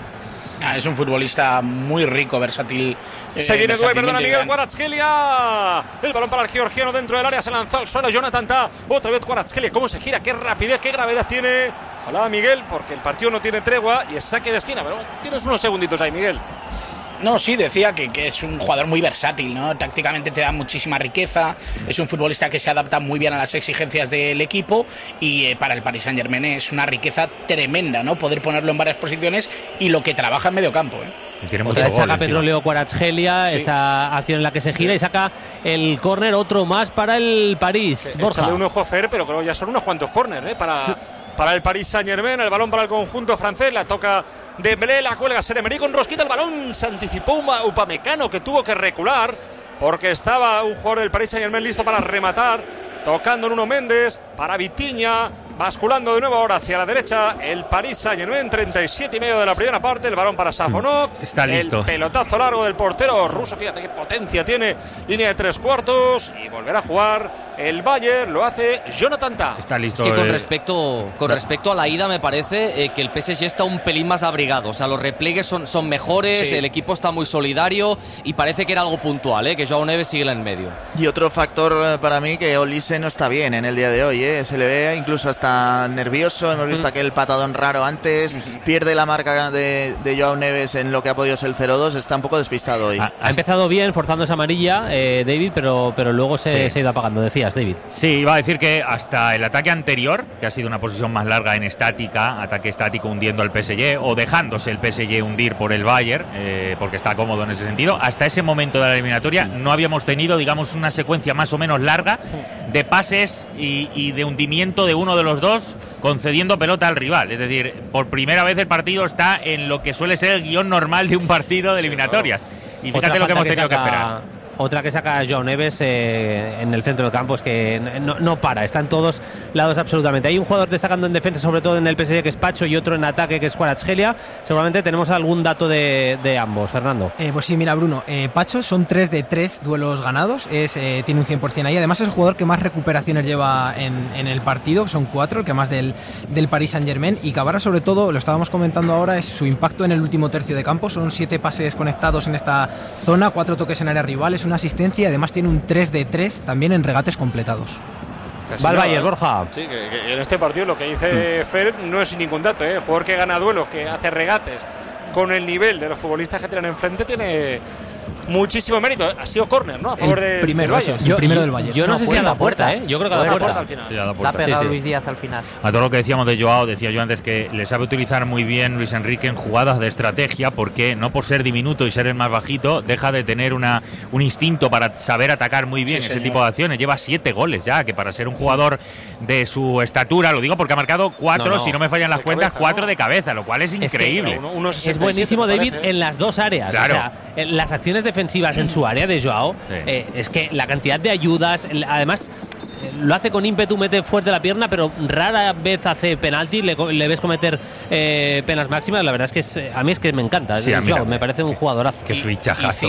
Es un futbolista muy rico, versátil. Se viene Miguel Kvaratskhelia. El balón para el georgiano dentro del área. Se lanzó al suelo Jonathan Tah. Otra vez Kvaratskhelia. Cómo se gira, qué rapidez, qué gravedad tiene. Hola Miguel, porque el partido no tiene tregua y es saque de esquina. Pero tienes unos segunditos ahí, Miguel. No, sí, decía que es un jugador muy versátil, ¿no? Tácticamente te da muchísima riqueza, es un futbolista que se adapta muy bien a las exigencias del equipo y para el Paris Saint-Germain es una riqueza tremenda, ¿no? Poder ponerlo en varias posiciones y lo que trabaja en medio campo, Otra vez saca Petróleo Kvaratskhelia, sí. Esa acción en la que se gira y saca el córner, otro más para el París. Borja. Échale un ojo a Fer, pero creo que ya son unos cuantos córner, para el Paris Saint-Germain, el balón para el conjunto francés, la toca Dembélé, la cuelga Seremery con rosquita, el balón se anticipó Upamecano que tuvo que recular porque estaba un jugador del Paris Saint-Germain listo para rematar, tocando Nuno Méndez para Vitinha, basculando de nuevo ahora hacia la derecha el Paris Saint-Germain, 37,5 de la primera parte, el balón para Safonov, está listo. El pelotazo largo del portero ruso, fíjate qué potencia tiene, línea de 3/4 y volverá a jugar el Bayern, lo hace Jonathan Tah. Está listo. Es que con respecto a la ida me parece que el PSG está un pelín más abrigado, o sea, los repliegues son mejores, el equipo está muy solidario y parece que era algo puntual, que Joao Neves sigue en medio. Y otro factor para mí, que Olise no está bien en el día de hoy, se le ve incluso hasta nervioso, hemos visto aquel patadón raro antes, pierde la marca de Joao Neves en lo que ha podido ser el 0-2, está un poco despistado hoy. Ha empezado bien forzando esa amarilla, David, pero luego se ha ido apagando, decías, David. Sí, iba a decir que hasta el ataque anterior, que ha sido una posición más larga en estática, ataque estático hundiendo al PSG o dejándose el PSG hundir por el Bayern, porque está cómodo en ese sentido, hasta ese momento de la eliminatoria no habíamos tenido, digamos, una secuencia más o menos larga de pases y de hundimiento de uno de los dos concediendo pelota al rival. Es decir, por primera vez el partido está en lo que suele ser el guión normal de un partido de eliminatorias. Y fíjate lo que hemos tenido que esperar. Otra que saca Joao Neves en el centro del campo es que no para, está en todos lados absolutamente. Hay un jugador destacando en defensa, sobre todo en el PSG, que es Pacho, y otro en ataque, que es Kvaratskhelia. Seguramente tenemos algún dato de ambos, Fernando. Pues sí, mira, Bruno, Pacho son 3 de 3 duelos ganados, tiene un 100% ahí. Además es el jugador que más recuperaciones lleva en el partido, son 4, el que más del Paris Saint-Germain. Y Kvara, sobre todo, lo estábamos comentando ahora, es su impacto en el último tercio de campo. Son 7 pases conectados en esta zona, 4 toques en área rivales, una asistencia y además tiene un 3 de 3 también en regates completados. Va al Bayern, Borja. Sí, que en este partido lo que dice Fer no es ningún dato, El jugador que gana duelos, que hace regates con el nivel de los futbolistas que tienen enfrente, tiene muchísimo mérito. Ha sido córner, ¿no? A favor del Bayern. El primero del Bayern. Yo no sé si ha dado puerta, Yo creo que ha dado puerta al final. La ha pegado Luis Díaz al final. A todo lo que decíamos de Joao, decía yo antes que le sabe utilizar muy bien Luis Enrique en jugadas de estrategia, porque no por ser diminuto y ser el más bajito, deja de tener un instinto para saber atacar muy bien ese tipo de acciones. Lleva 7 goles ya, que para ser un jugador de su estatura, lo digo porque ha marcado 4, si no me fallan las cuentas, 4 de cabeza, lo cual es increíble. Es buenísimo, David, en las dos áreas. Claro. O sea, las acciones defensivas en su área de Joao, es que la cantidad de ayudas, además lo hace con ímpetu, mete fuerte la pierna, pero rara vez hace penalti, le ves cometer penas máximas. La verdad es que a mí es que me encanta. Sí, me parece un jugadorazo. Qué fichajazo. Y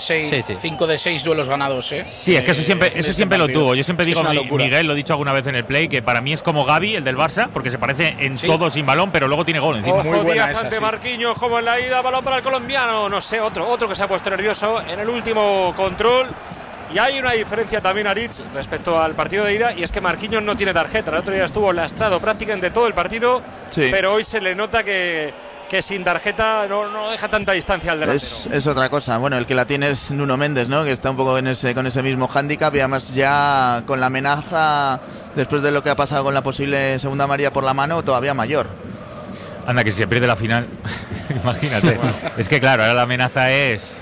5 de 6 duelos ganados, Sí, es que eso siempre lo tuvo. Yo siempre digo, Miguel, lo he dicho alguna vez en el play, que para mí es como Gavi, el del Barça, porque se parece en todo sin balón, pero luego tiene gol encima. Ojo, Díaz ante Marquinhos, como en la ida, balón para el colombiano. No sé, otro que se ha puesto nervioso en el último control. Y hay una diferencia también, Aritz, respecto al partido de ida, y es que Marquinhos no tiene tarjeta. El otro día estuvo lastrado prácticamente todo el partido, pero hoy se le nota que sin tarjeta no deja tanta distancia al delantero. Es otra cosa. Bueno, el que la tiene es Nuno Méndez, ¿no? Que está un poco con ese mismo hándicap, y además ya con la amenaza, después de lo que ha pasado con la posible segunda amarilla por la mano, todavía mayor. Anda, que si se pierde la final, imagínate. Es que claro, ahora la amenaza es...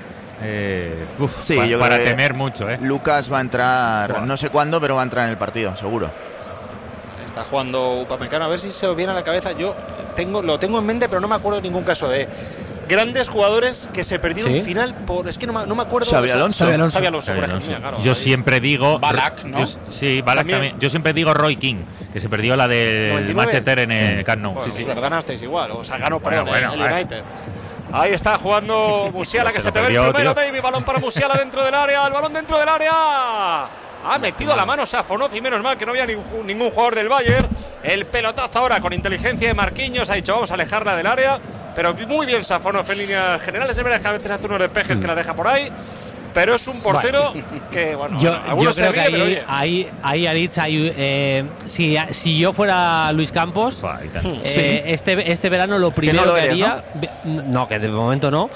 para temer mucho, Lucas va a entrar, no sé cuándo, pero va a entrar en el partido, seguro. Está jugando Upamecano, a ver si se lo viene a la cabeza. Yo lo tengo en mente, pero no me acuerdo de ningún caso de grandes jugadores que se perdieron final por... Es que no me acuerdo. Xabi Alonso, por ejemplo. Claro, yo siempre digo... Ballack, ¿no? Ballack también. Yo siempre digo Roy King, que se perdió la de Manchester en el Camp Nou. Bueno, ganasteis igual, o sea, ganó el United. Ahí está jugando Musiala, que se te ve el primero, David. Balón para Musiala dentro del área. El balón dentro del área. Ha metido la mano Safonov y menos mal que no había ningún jugador del Bayern. El pelotazo ahora con inteligencia de Marquinhos. Ha dicho, vamos a alejarla del área. Pero muy bien Safonov en líneas generales. Es verdad que a veces hace unos despejes que la deja por ahí. Pero es un portero que, bueno, yo creo que ahí Aritz, si yo fuera Luis Campos, este verano lo primero que haría, ¿no? Que de momento no,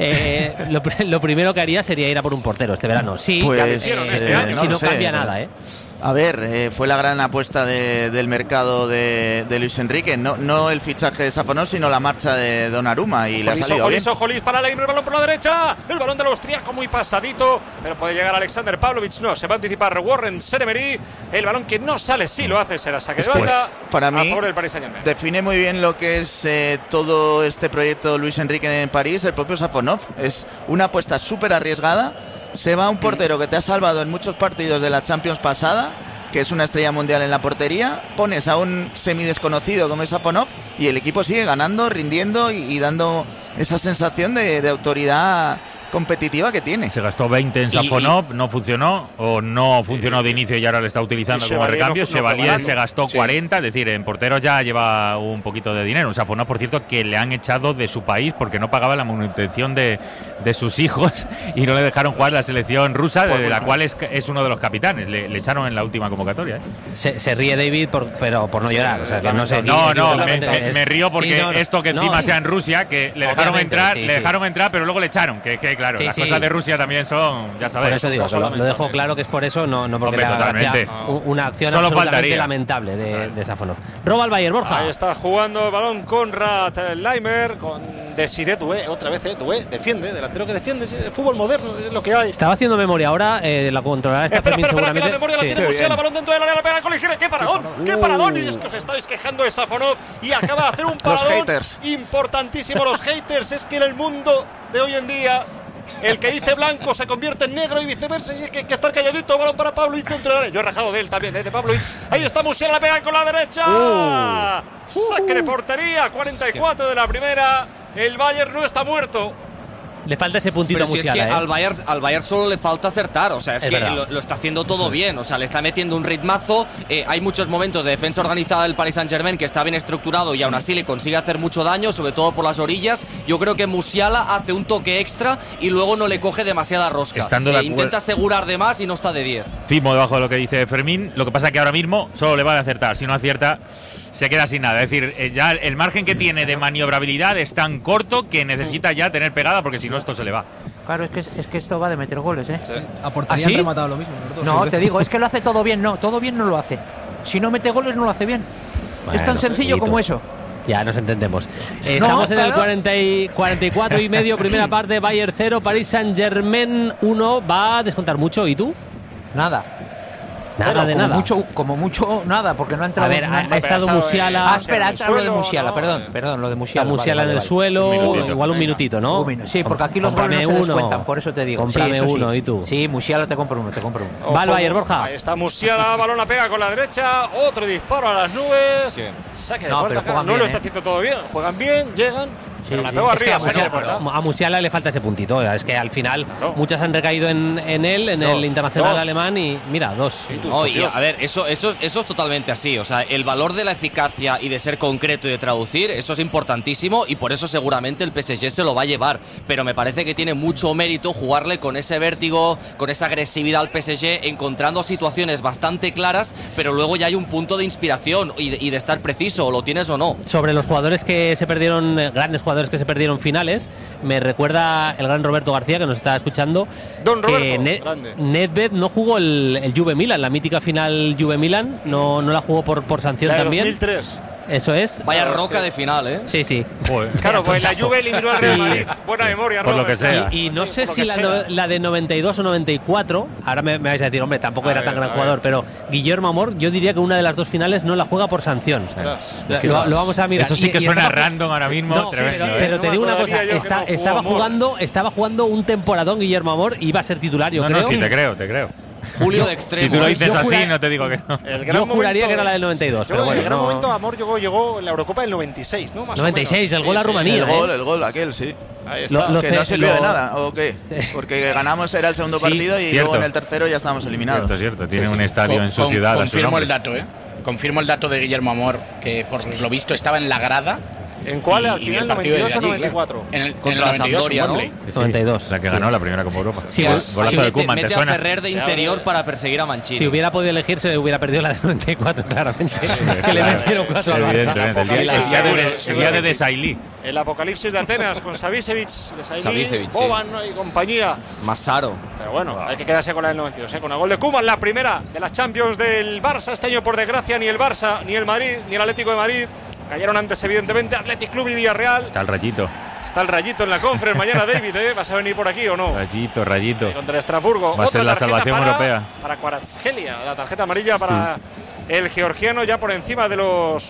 lo primero que haría sería ir a por un portero este verano. Sí, pues, si no cambia nada, A ver, fue la gran apuesta del mercado de Luis Enrique. No el fichaje de Safonov, sino la marcha de Donnarumma. Y le ha salido bien. Jolis para Leino, el balón por la derecha. El balón del austríaco muy pasadito. Pero puede llegar Alexander Pavlovich. No, se va a anticipar Warren Seremery. El balón que no sale, sí lo hace. Será saque de banda. Para mí, a favor del Paris Saint-Germain. Define muy bien lo que es todo este proyecto Luis Enrique en París. El propio Safonov. Es una apuesta súper arriesgada. Se va un portero que te ha salvado en muchos partidos de la Champions pasada, que es una estrella mundial en la portería. Pones a un semidesconocido como es Safonov y el equipo sigue ganando, rindiendo y dando esa sensación de autoridad competitiva que tiene. Se gastó 20 en Safonov, no funcionó, o no funcionó de inicio y ahora le está utilizando como recambio. Chevalier se gastó 40, es decir, en porteros ya lleva un poquito de dinero. Un Safonov, por cierto, que le han echado de su país porque no pagaba la manutención de sus hijos y no le dejaron jugar la selección rusa, de la cual es uno de los capitanes. Le echaron en la última convocatoria. Se ríe David, pero por no llorar. O sea, que no sé. Me río porque esto que encima sea en Rusia, que le dejaron entrar, pero luego le echaron. Claro, las cosas de Rusia también son, ya sabes. Por eso digo, lo dejo claro que es por eso, no porque le haga gracia una acción solo absolutamente lamentable de Safonov. Roba al Bayern, Borja. Ahí está jugando el balón Konrad Laimer con Desiré Doué, otra vez Doué, defiende, delantero que defiende, fútbol moderno, es lo que hay. Estaba haciendo memoria ahora, la controlará esta Fermín seguramente. Que la memoria la tiene Musiala, balón dentro del área, la pega con Ligere, ¡qué paradón! ¡Qué paradón! Y es que os estáis quejando de Safonov y acaba de hacer un paradón importantísimo. Los haters, es que en el mundo de hoy en día el que dice blanco se convierte en negro y viceversa. Y es que hay que estar calladito. Balón para Pavlovich dentro de la área. Yo he rajado de él también, de Pavlovich. Ahí está Musiala, la pega con la derecha. Saque de portería, 44 de la primera. El Bayern no está muerto. Le falta ese puntito pero si Musiala, es que al Bayern solo le falta acertar, o sea, es que lo está haciendo todo bien, o sea, le está metiendo un ritmazo. Hay muchos momentos de defensa organizada del Paris Saint-Germain que está bien estructurado y aún así le consigue hacer mucho daño, sobre todo por las orillas. Yo creo que Musiala hace un toque extra y luego no le coge demasiada rosca. Intenta asegurar de más y no está de 10. Firmo debajo de lo que dice Fermín. Lo que pasa es que ahora mismo solo le vale acertar. Si no acierta, se queda sin nada. Es decir, ya el margen que tiene de maniobrabilidad es tan corto que necesita ya tener pegada, porque si no esto se le va. Claro, es que esto va de meter goles, ¿eh? Sí. A portería han rematado lo mismo. No, te digo, es que lo hace todo bien. No, todo bien no lo hace. Si no mete goles, no lo hace bien. Bueno, es tan sencillo como eso. Ya nos entendemos. Estamos en el 44 y medio, primera parte, Bayern 0, Paris Saint-Germain 1. ¿Va a descontar mucho? ¿Y tú? Nada. Nada de nada. Como mucho nada, porque no ha entrado. A ver, ha estado Musiala. Espera, ha entrado lo de Musiala, perdón, lo de Musiala. Musiala en el suelo, igual un minutito, ¿no? Sí, porque aquí los goles no se descuentan, por eso te digo. Cómprame uno, ¿y tú? Sí, Musiala te compro uno. Va al Bayern, Borja. Ahí está Musiala, balón la pega con la derecha, otro disparo a las nubes. Saque de puerta, no lo está haciendo todo bien. Juegan bien, llegan. Pero la pego arriba, a Musiala le falta ese puntito. Es que al final muchas han recaído en él, en el internacional alemán, y mira, 2. A ver, eso es totalmente así. O sea, el valor de la eficacia y de ser concreto y de traducir, eso es importantísimo y por eso seguramente el PSG se lo va a llevar. Pero me parece que tiene mucho mérito jugarle con ese vértigo, con esa agresividad al PSG, encontrando situaciones bastante claras, pero luego ya hay un punto de inspiración y de estar preciso, o lo tienes o no. Sobre los jugadores que se perdieron, grandes jugadores que se perdieron finales, me recuerda el gran Roberto García, que nos está escuchando. Don Roberto, Nedved no jugó el Juve Milan, la mítica final Juve Milan, no la jugó por sanción la de también. 2003. Eso es. Vaya roca de final, ¿eh? Sí, sí. Claro, pues la Juve eliminó al Real Madrid. Buena memoria, Por lo que sea. Y no sé si la de 92 o 94, ahora me vais a decir, hombre, tampoco era tan gran jugador, pero Guillermo Amor, yo diría que una de las dos finales no la juega por sanción. Lo vamos a mirar. Eso sí que suena random ahora mismo. No, pero te digo una cosa, estaba jugando un temporadón Guillermo Amor y iba a ser titular, yo creo. No, sí, te creo. Julio de extremo. Si tú lo dices así, no te digo que no. Yo juraría que era la del 92. Pero bueno, el gran momento, Amor llegó en la Eurocopa del 96, ¿no? Más 96, el gol a Rumanía. El gol aquel, sí. Ahí está. Que no sirvió de nada, ¿o qué? Porque ganamos, era el segundo partido y luego en el tercero ya estábamos eliminados. Cierto. Tiene un estadio en su ciudad. Confirmo el dato, Confirmo el dato de Guillermo Amor, que por lo visto estaba en la grada. ¿En cuál? ¿Al final 92 o 94? Contra la Sampdoria, ¿no? 92. La que ganó la primera Copa Europa. Sí, golazo de Koeman, ¿te suena? A Ferrer de interior para perseguir a Mancini. Si hubiera podido elegir, se hubiera perdido la de 94, claramente. Que le metieron 4 al Barça. Evidentemente. El día de Desailly. El apocalipsis de Atenas con Savicevic, Desailly, Boban y compañía. Massaro. Pero bueno, hay que quedarse con la del 92, con el gol de Koeman, la primera de las Champions del Barça. Este año, por desgracia, ni el Barça, ni el Madrid, ni el Atlético de Madrid cayeron antes, evidentemente, Athletic Club y Villarreal. Está el Rayito. Está el Rayito en la Conference mañana, David, ¿vas a venir por aquí o no? Rayito. Contra el Estrasburgo. Va a ser la salvación europea. Para Kvaratskhelia, la tarjeta amarilla para el georgiano, ya por encima de los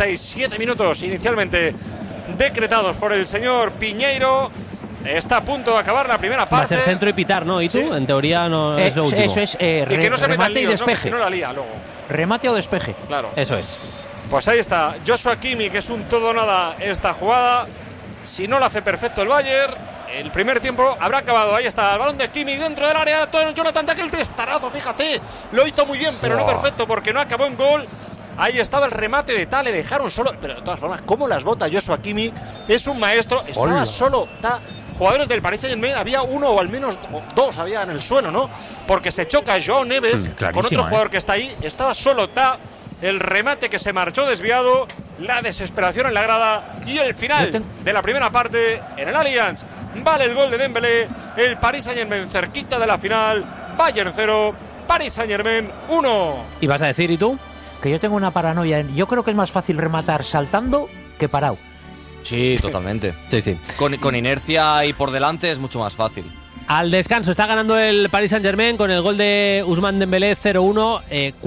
47 minutos inicialmente decretados por el señor Piñeiro. Está a punto de acabar la primera parte. Va a ser centro y pitar, ¿no? ¿Y tú? Sí. En teoría no es lo último. Eso es. Y que no se meta remate y despeje. No la lía luego. Remate o despeje. Claro. Eso es. Pues ahí está, Joshua Kimmich, que es un todo nada esta jugada. Si no lo hace perfecto el Bayern, el primer tiempo habrá acabado. Ahí está, el balón de Kimmich dentro del área. Jonathan Dahl, el testarazo, fíjate. Lo hizo muy bien, pero no perfecto, porque no acabó en gol. Ahí estaba el remate de Tal, le dejaron solo. Pero de todas formas, ¿cómo las bota Joshua Kimmich? Es un maestro, estaba solo. Jugadores del Paris Saint-Germain, había uno o al menos dos había en el suelo, ¿no? Porque se choca Joao Neves con otro jugador que está ahí. Estaba solo el remate que se marchó desviado, la desesperación en la grada y el final de la primera parte en el Allianz. Vale el gol de Dembélé, el Paris Saint-Germain cerquita de la final. Bayern 0, Paris Saint-Germain 1. ¿Y vas a decir, y tú? Que yo tengo una paranoia. Yo creo que es más fácil rematar saltando que parado. Sí, totalmente. Sí. Con inercia y por delante es mucho más fácil. Al descanso está ganando el Paris Saint-Germain con el gol de Ousmane Dembélé 0-1,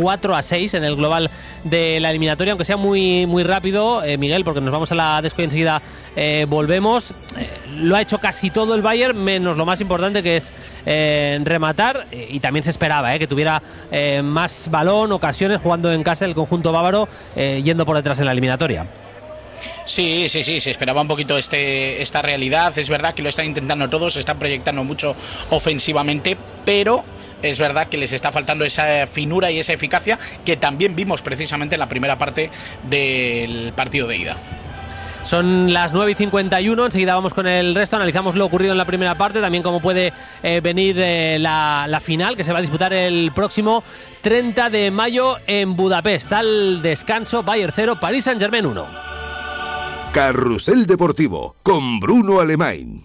4-6 en el global de la eliminatoria, aunque sea muy, muy rápido, Miguel, porque nos vamos a la desco y enseguida volvemos. Lo ha hecho casi todo el Bayern, menos lo más importante, que es rematar, y también se esperaba que tuviera más balón, ocasiones, jugando en casa el conjunto bávaro, yendo por detrás en la eliminatoria. Sí, se esperaba un poquito esta realidad. Es verdad que lo están intentando todos, se están proyectando mucho ofensivamente, pero es verdad que les está faltando esa finura y esa eficacia que también vimos precisamente en la primera parte del partido de ida. Son las 9:51, enseguida vamos con el resto, analizamos lo ocurrido en la primera parte, también cómo puede venir la final, que se va a disputar el próximo 30 de mayo en Budapest. Al descanso, Bayern 0, Paris Saint-Germain 1. Carrusel Deportivo con Bruno Alemán.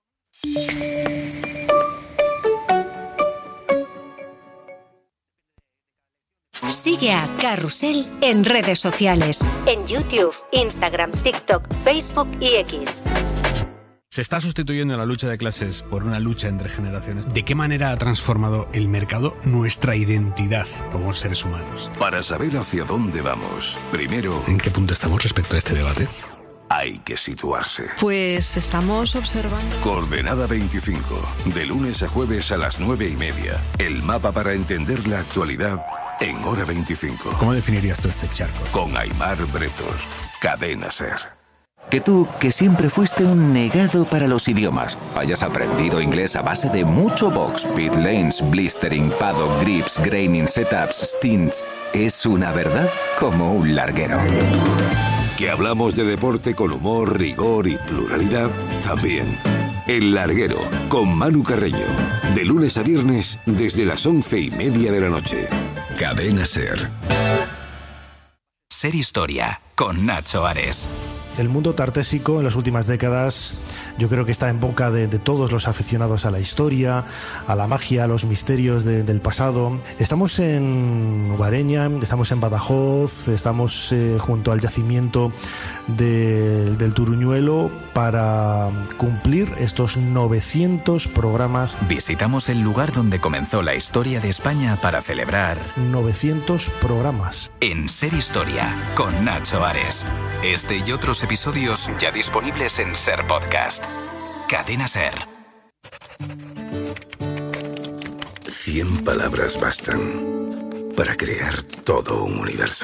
Sigue a Carrusel en redes sociales, en YouTube, Instagram, TikTok, Facebook y X. Se está sustituyendo la lucha de clases por una lucha entre generaciones. ¿De qué manera ha transformado el mercado nuestra identidad como seres humanos? Para saber hacia dónde vamos, primero, ¿en qué punto estamos respecto a este debate? Hay que situarse. Pues estamos observando. Coordenada 25, de lunes a jueves a las 9:30. El mapa para entender la actualidad en hora 25. ¿Cómo definirías tú este charco? Con Aimar Bretos, Cadena SER. Que tú, que siempre fuiste un negado para los idiomas, hayas aprendido inglés a base de mucho box, pit lanes, blistering, paddock, grips, graining, setups, stints, es una verdad como un larguero. Que hablamos de deporte con humor, rigor y pluralidad, también. El Larguero, con Manu Carreño. De lunes a viernes, desde las 11:30 de la noche. Cadena SER. Ser Historia, con Nacho Ares. El mundo tartésico en las últimas décadas yo creo que está en boca de todos los aficionados a la historia, a la magia, a los misterios del pasado. Estamos en Guareña, estamos en Badajoz, estamos junto al yacimiento del Turuñuelo para cumplir estos 900 programas. Visitamos el lugar donde comenzó la historia de España para celebrar 900 programas. En Ser Historia, con Nacho Ares. Este y otros episodios ya disponibles en Ser Podcast. Cadena Ser. 100 palabras bastan para crear todo un universo.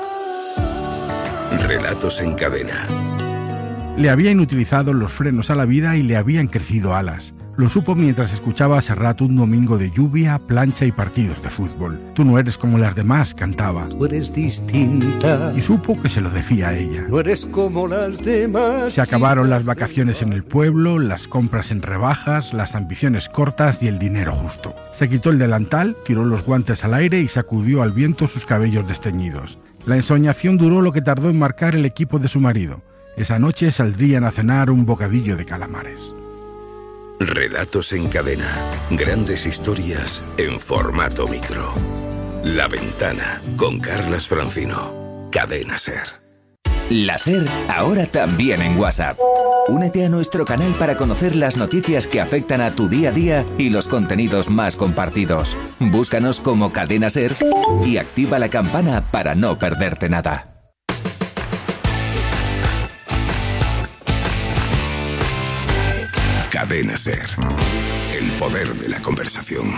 Relatos en cadena. Le habían utilizado los frenos a la vida y le habían crecido alas. Lo supo mientras escuchaba a Serrat un domingo de lluvia, plancha y partidos de fútbol. Tú no eres como las demás, cantaba. Tú eres distinta. Y supo que se lo decía a ella. No eres como las demás. Se acabaron las vacaciones en el pueblo, las compras en rebajas, las ambiciones cortas y el dinero justo. Se quitó el delantal, tiró los guantes al aire y sacudió al viento sus cabellos desteñidos. La ensoñación duró lo que tardó en marcar el equipo de su marido. Esa noche saldrían a cenar un bocadillo de calamares. Relatos en cadena. Grandes historias en formato micro. La Ventana, con Carlas Francino. Cadena Ser. La Ser, ahora también en WhatsApp. Únete a nuestro canal para conocer las noticias que afectan a tu día a día y los contenidos más compartidos. Búscanos como Cadena Ser y activa la campana para no perderte nada. Cadena Ser. El poder de la conversación.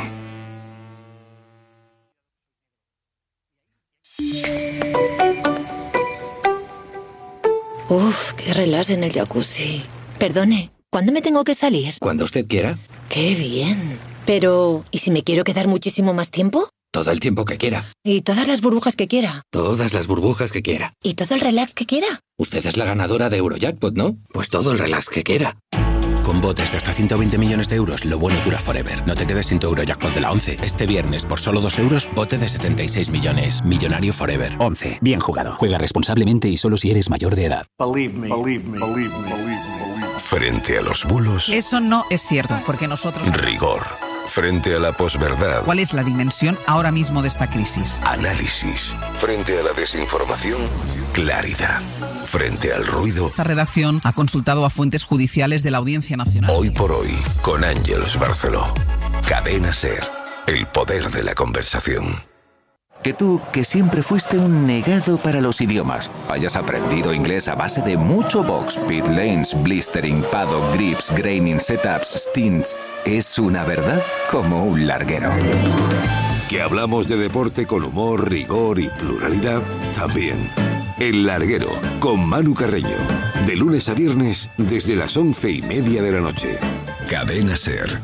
Uf, qué relax en el jacuzzi. Perdone, ¿cuándo me tengo que salir? Cuando usted quiera. Qué bien. Pero, ¿y si me quiero quedar muchísimo más tiempo? Todo el tiempo que quiera. ¿Y todas las burbujas que quiera? Todas las burbujas que quiera. ¿Y todo el relax que quiera? Usted es la ganadora de Eurojackpot, ¿no? Pues todo el relax que quiera. Con botes de hasta 120 millones de euros, lo bueno dura forever. No te quedes sin tu Eurojackpot de la 11. Este viernes, por solo 2 euros, bote de 76 millones. Millonario forever. 11. Bien jugado. Juega responsablemente y solo si eres mayor de edad. Frente a los bulos. Eso no es cierto, porque nosotros... Rigor. Frente a la posverdad. ¿Cuál es la dimensión ahora mismo de esta crisis? Análisis. Frente a la desinformación. Claridad. Frente al ruido. Esta redacción ha consultado a fuentes judiciales de la Audiencia Nacional. Hoy por hoy, con Ángeles Barceló. Cadena Ser. El poder de la conversación. Que tú, que siempre fuiste un negado para los idiomas, hayas aprendido inglés a base de mucho box, pit lanes, blistering, paddock, grips, graining, setups, stints, es una verdad como un larguero. Que hablamos de deporte con humor, rigor y pluralidad también. El Larguero, con Manu Carreño. De lunes a viernes, desde las 11:30 de la noche. Cadena Ser.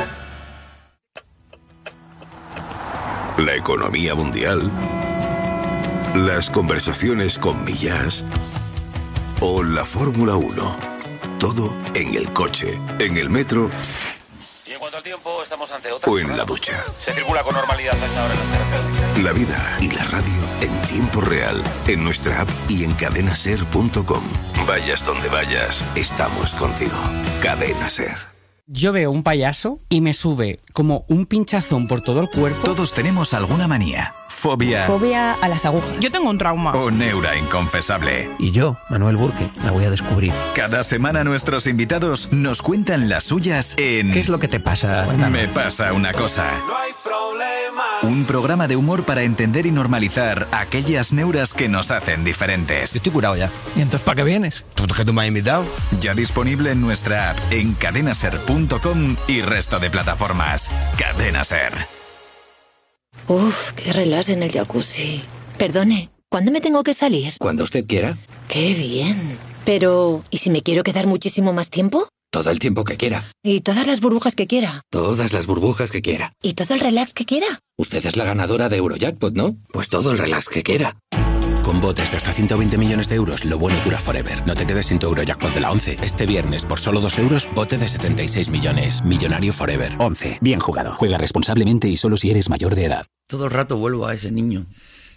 La economía mundial. Las conversaciones con Millás. O la Fórmula 1. Todo en el coche, en el metro. Y en cuanto al tiempo, estamos ante otra. O en la ducha. Se circula con normalidad a esta hora en las carreteras. La vida y la radio en tiempo real, en nuestra app y en cadenaser.com. Vayas donde vayas, estamos contigo. Cadena Ser. Yo veo un payaso y me sube como un pinchazón por todo el cuerpo. Todos tenemos alguna manía, fobia Fobia a las agujas. Yo tengo un trauma. o neura inconfesable. Y yo, Manuel Burke, la voy a descubrir. Cada semana nuestros invitados nos cuentan las suyas en... ¿Qué es lo que te pasa? Cuéntanos. Me pasa una cosa. Un programa de humor para entender y normalizar aquellas neuras que nos hacen diferentes. Estoy curado ya. ¿Y entonces para qué vienes? ¿Porque tú me has invitado? Ya disponible en nuestra app, en cadenaser.com y resto de plataformas. Cadena Ser. Uf, qué relax en el jacuzzi. Perdone, ¿cuándo me tengo que salir? Cuando usted quiera. Qué bien. Pero, ¿y si me quiero quedar muchísimo más tiempo? Todo el tiempo que quiera. ¿Y todas las burbujas que quiera? Todas las burbujas que quiera. ¿Y todo el relax que quiera? Usted es la ganadora de Eurojackpot, ¿no? Pues todo el relax que quiera. Con botes de hasta 120 millones de euros, lo bueno dura forever. No te quedes sin tu Eurojackpot de la 11. Este viernes, por solo 2 euros, bote de 76 millones. Millonario forever. 11. Bien jugado. Juega responsablemente y solo si eres mayor de edad. Todo el rato vuelvo a ese niño.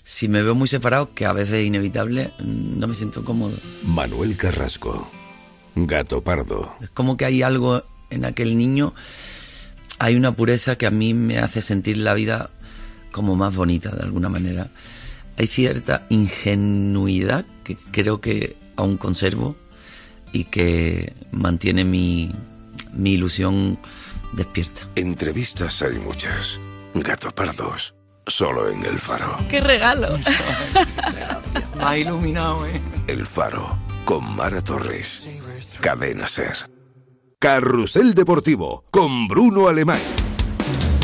si me veo muy separado, que a veces es inevitable, no me siento cómodo. Manuel Carrasco, Gato Pardo. Es como que hay algo en aquel niño, hay una pureza que a mí me hace sentir la vida como más bonita de alguna manera. Hay cierta ingenuidad que creo que aún conservo y que mantiene mi ilusión despierta. Entrevistas hay muchas. Gato Pardos, solo en El Faro. ¡Qué regalo! Me ha iluminado, ¿eh? El Faro, con Mara Torres. Cadena SER. Carrusel Deportivo, con Bruno Alemán.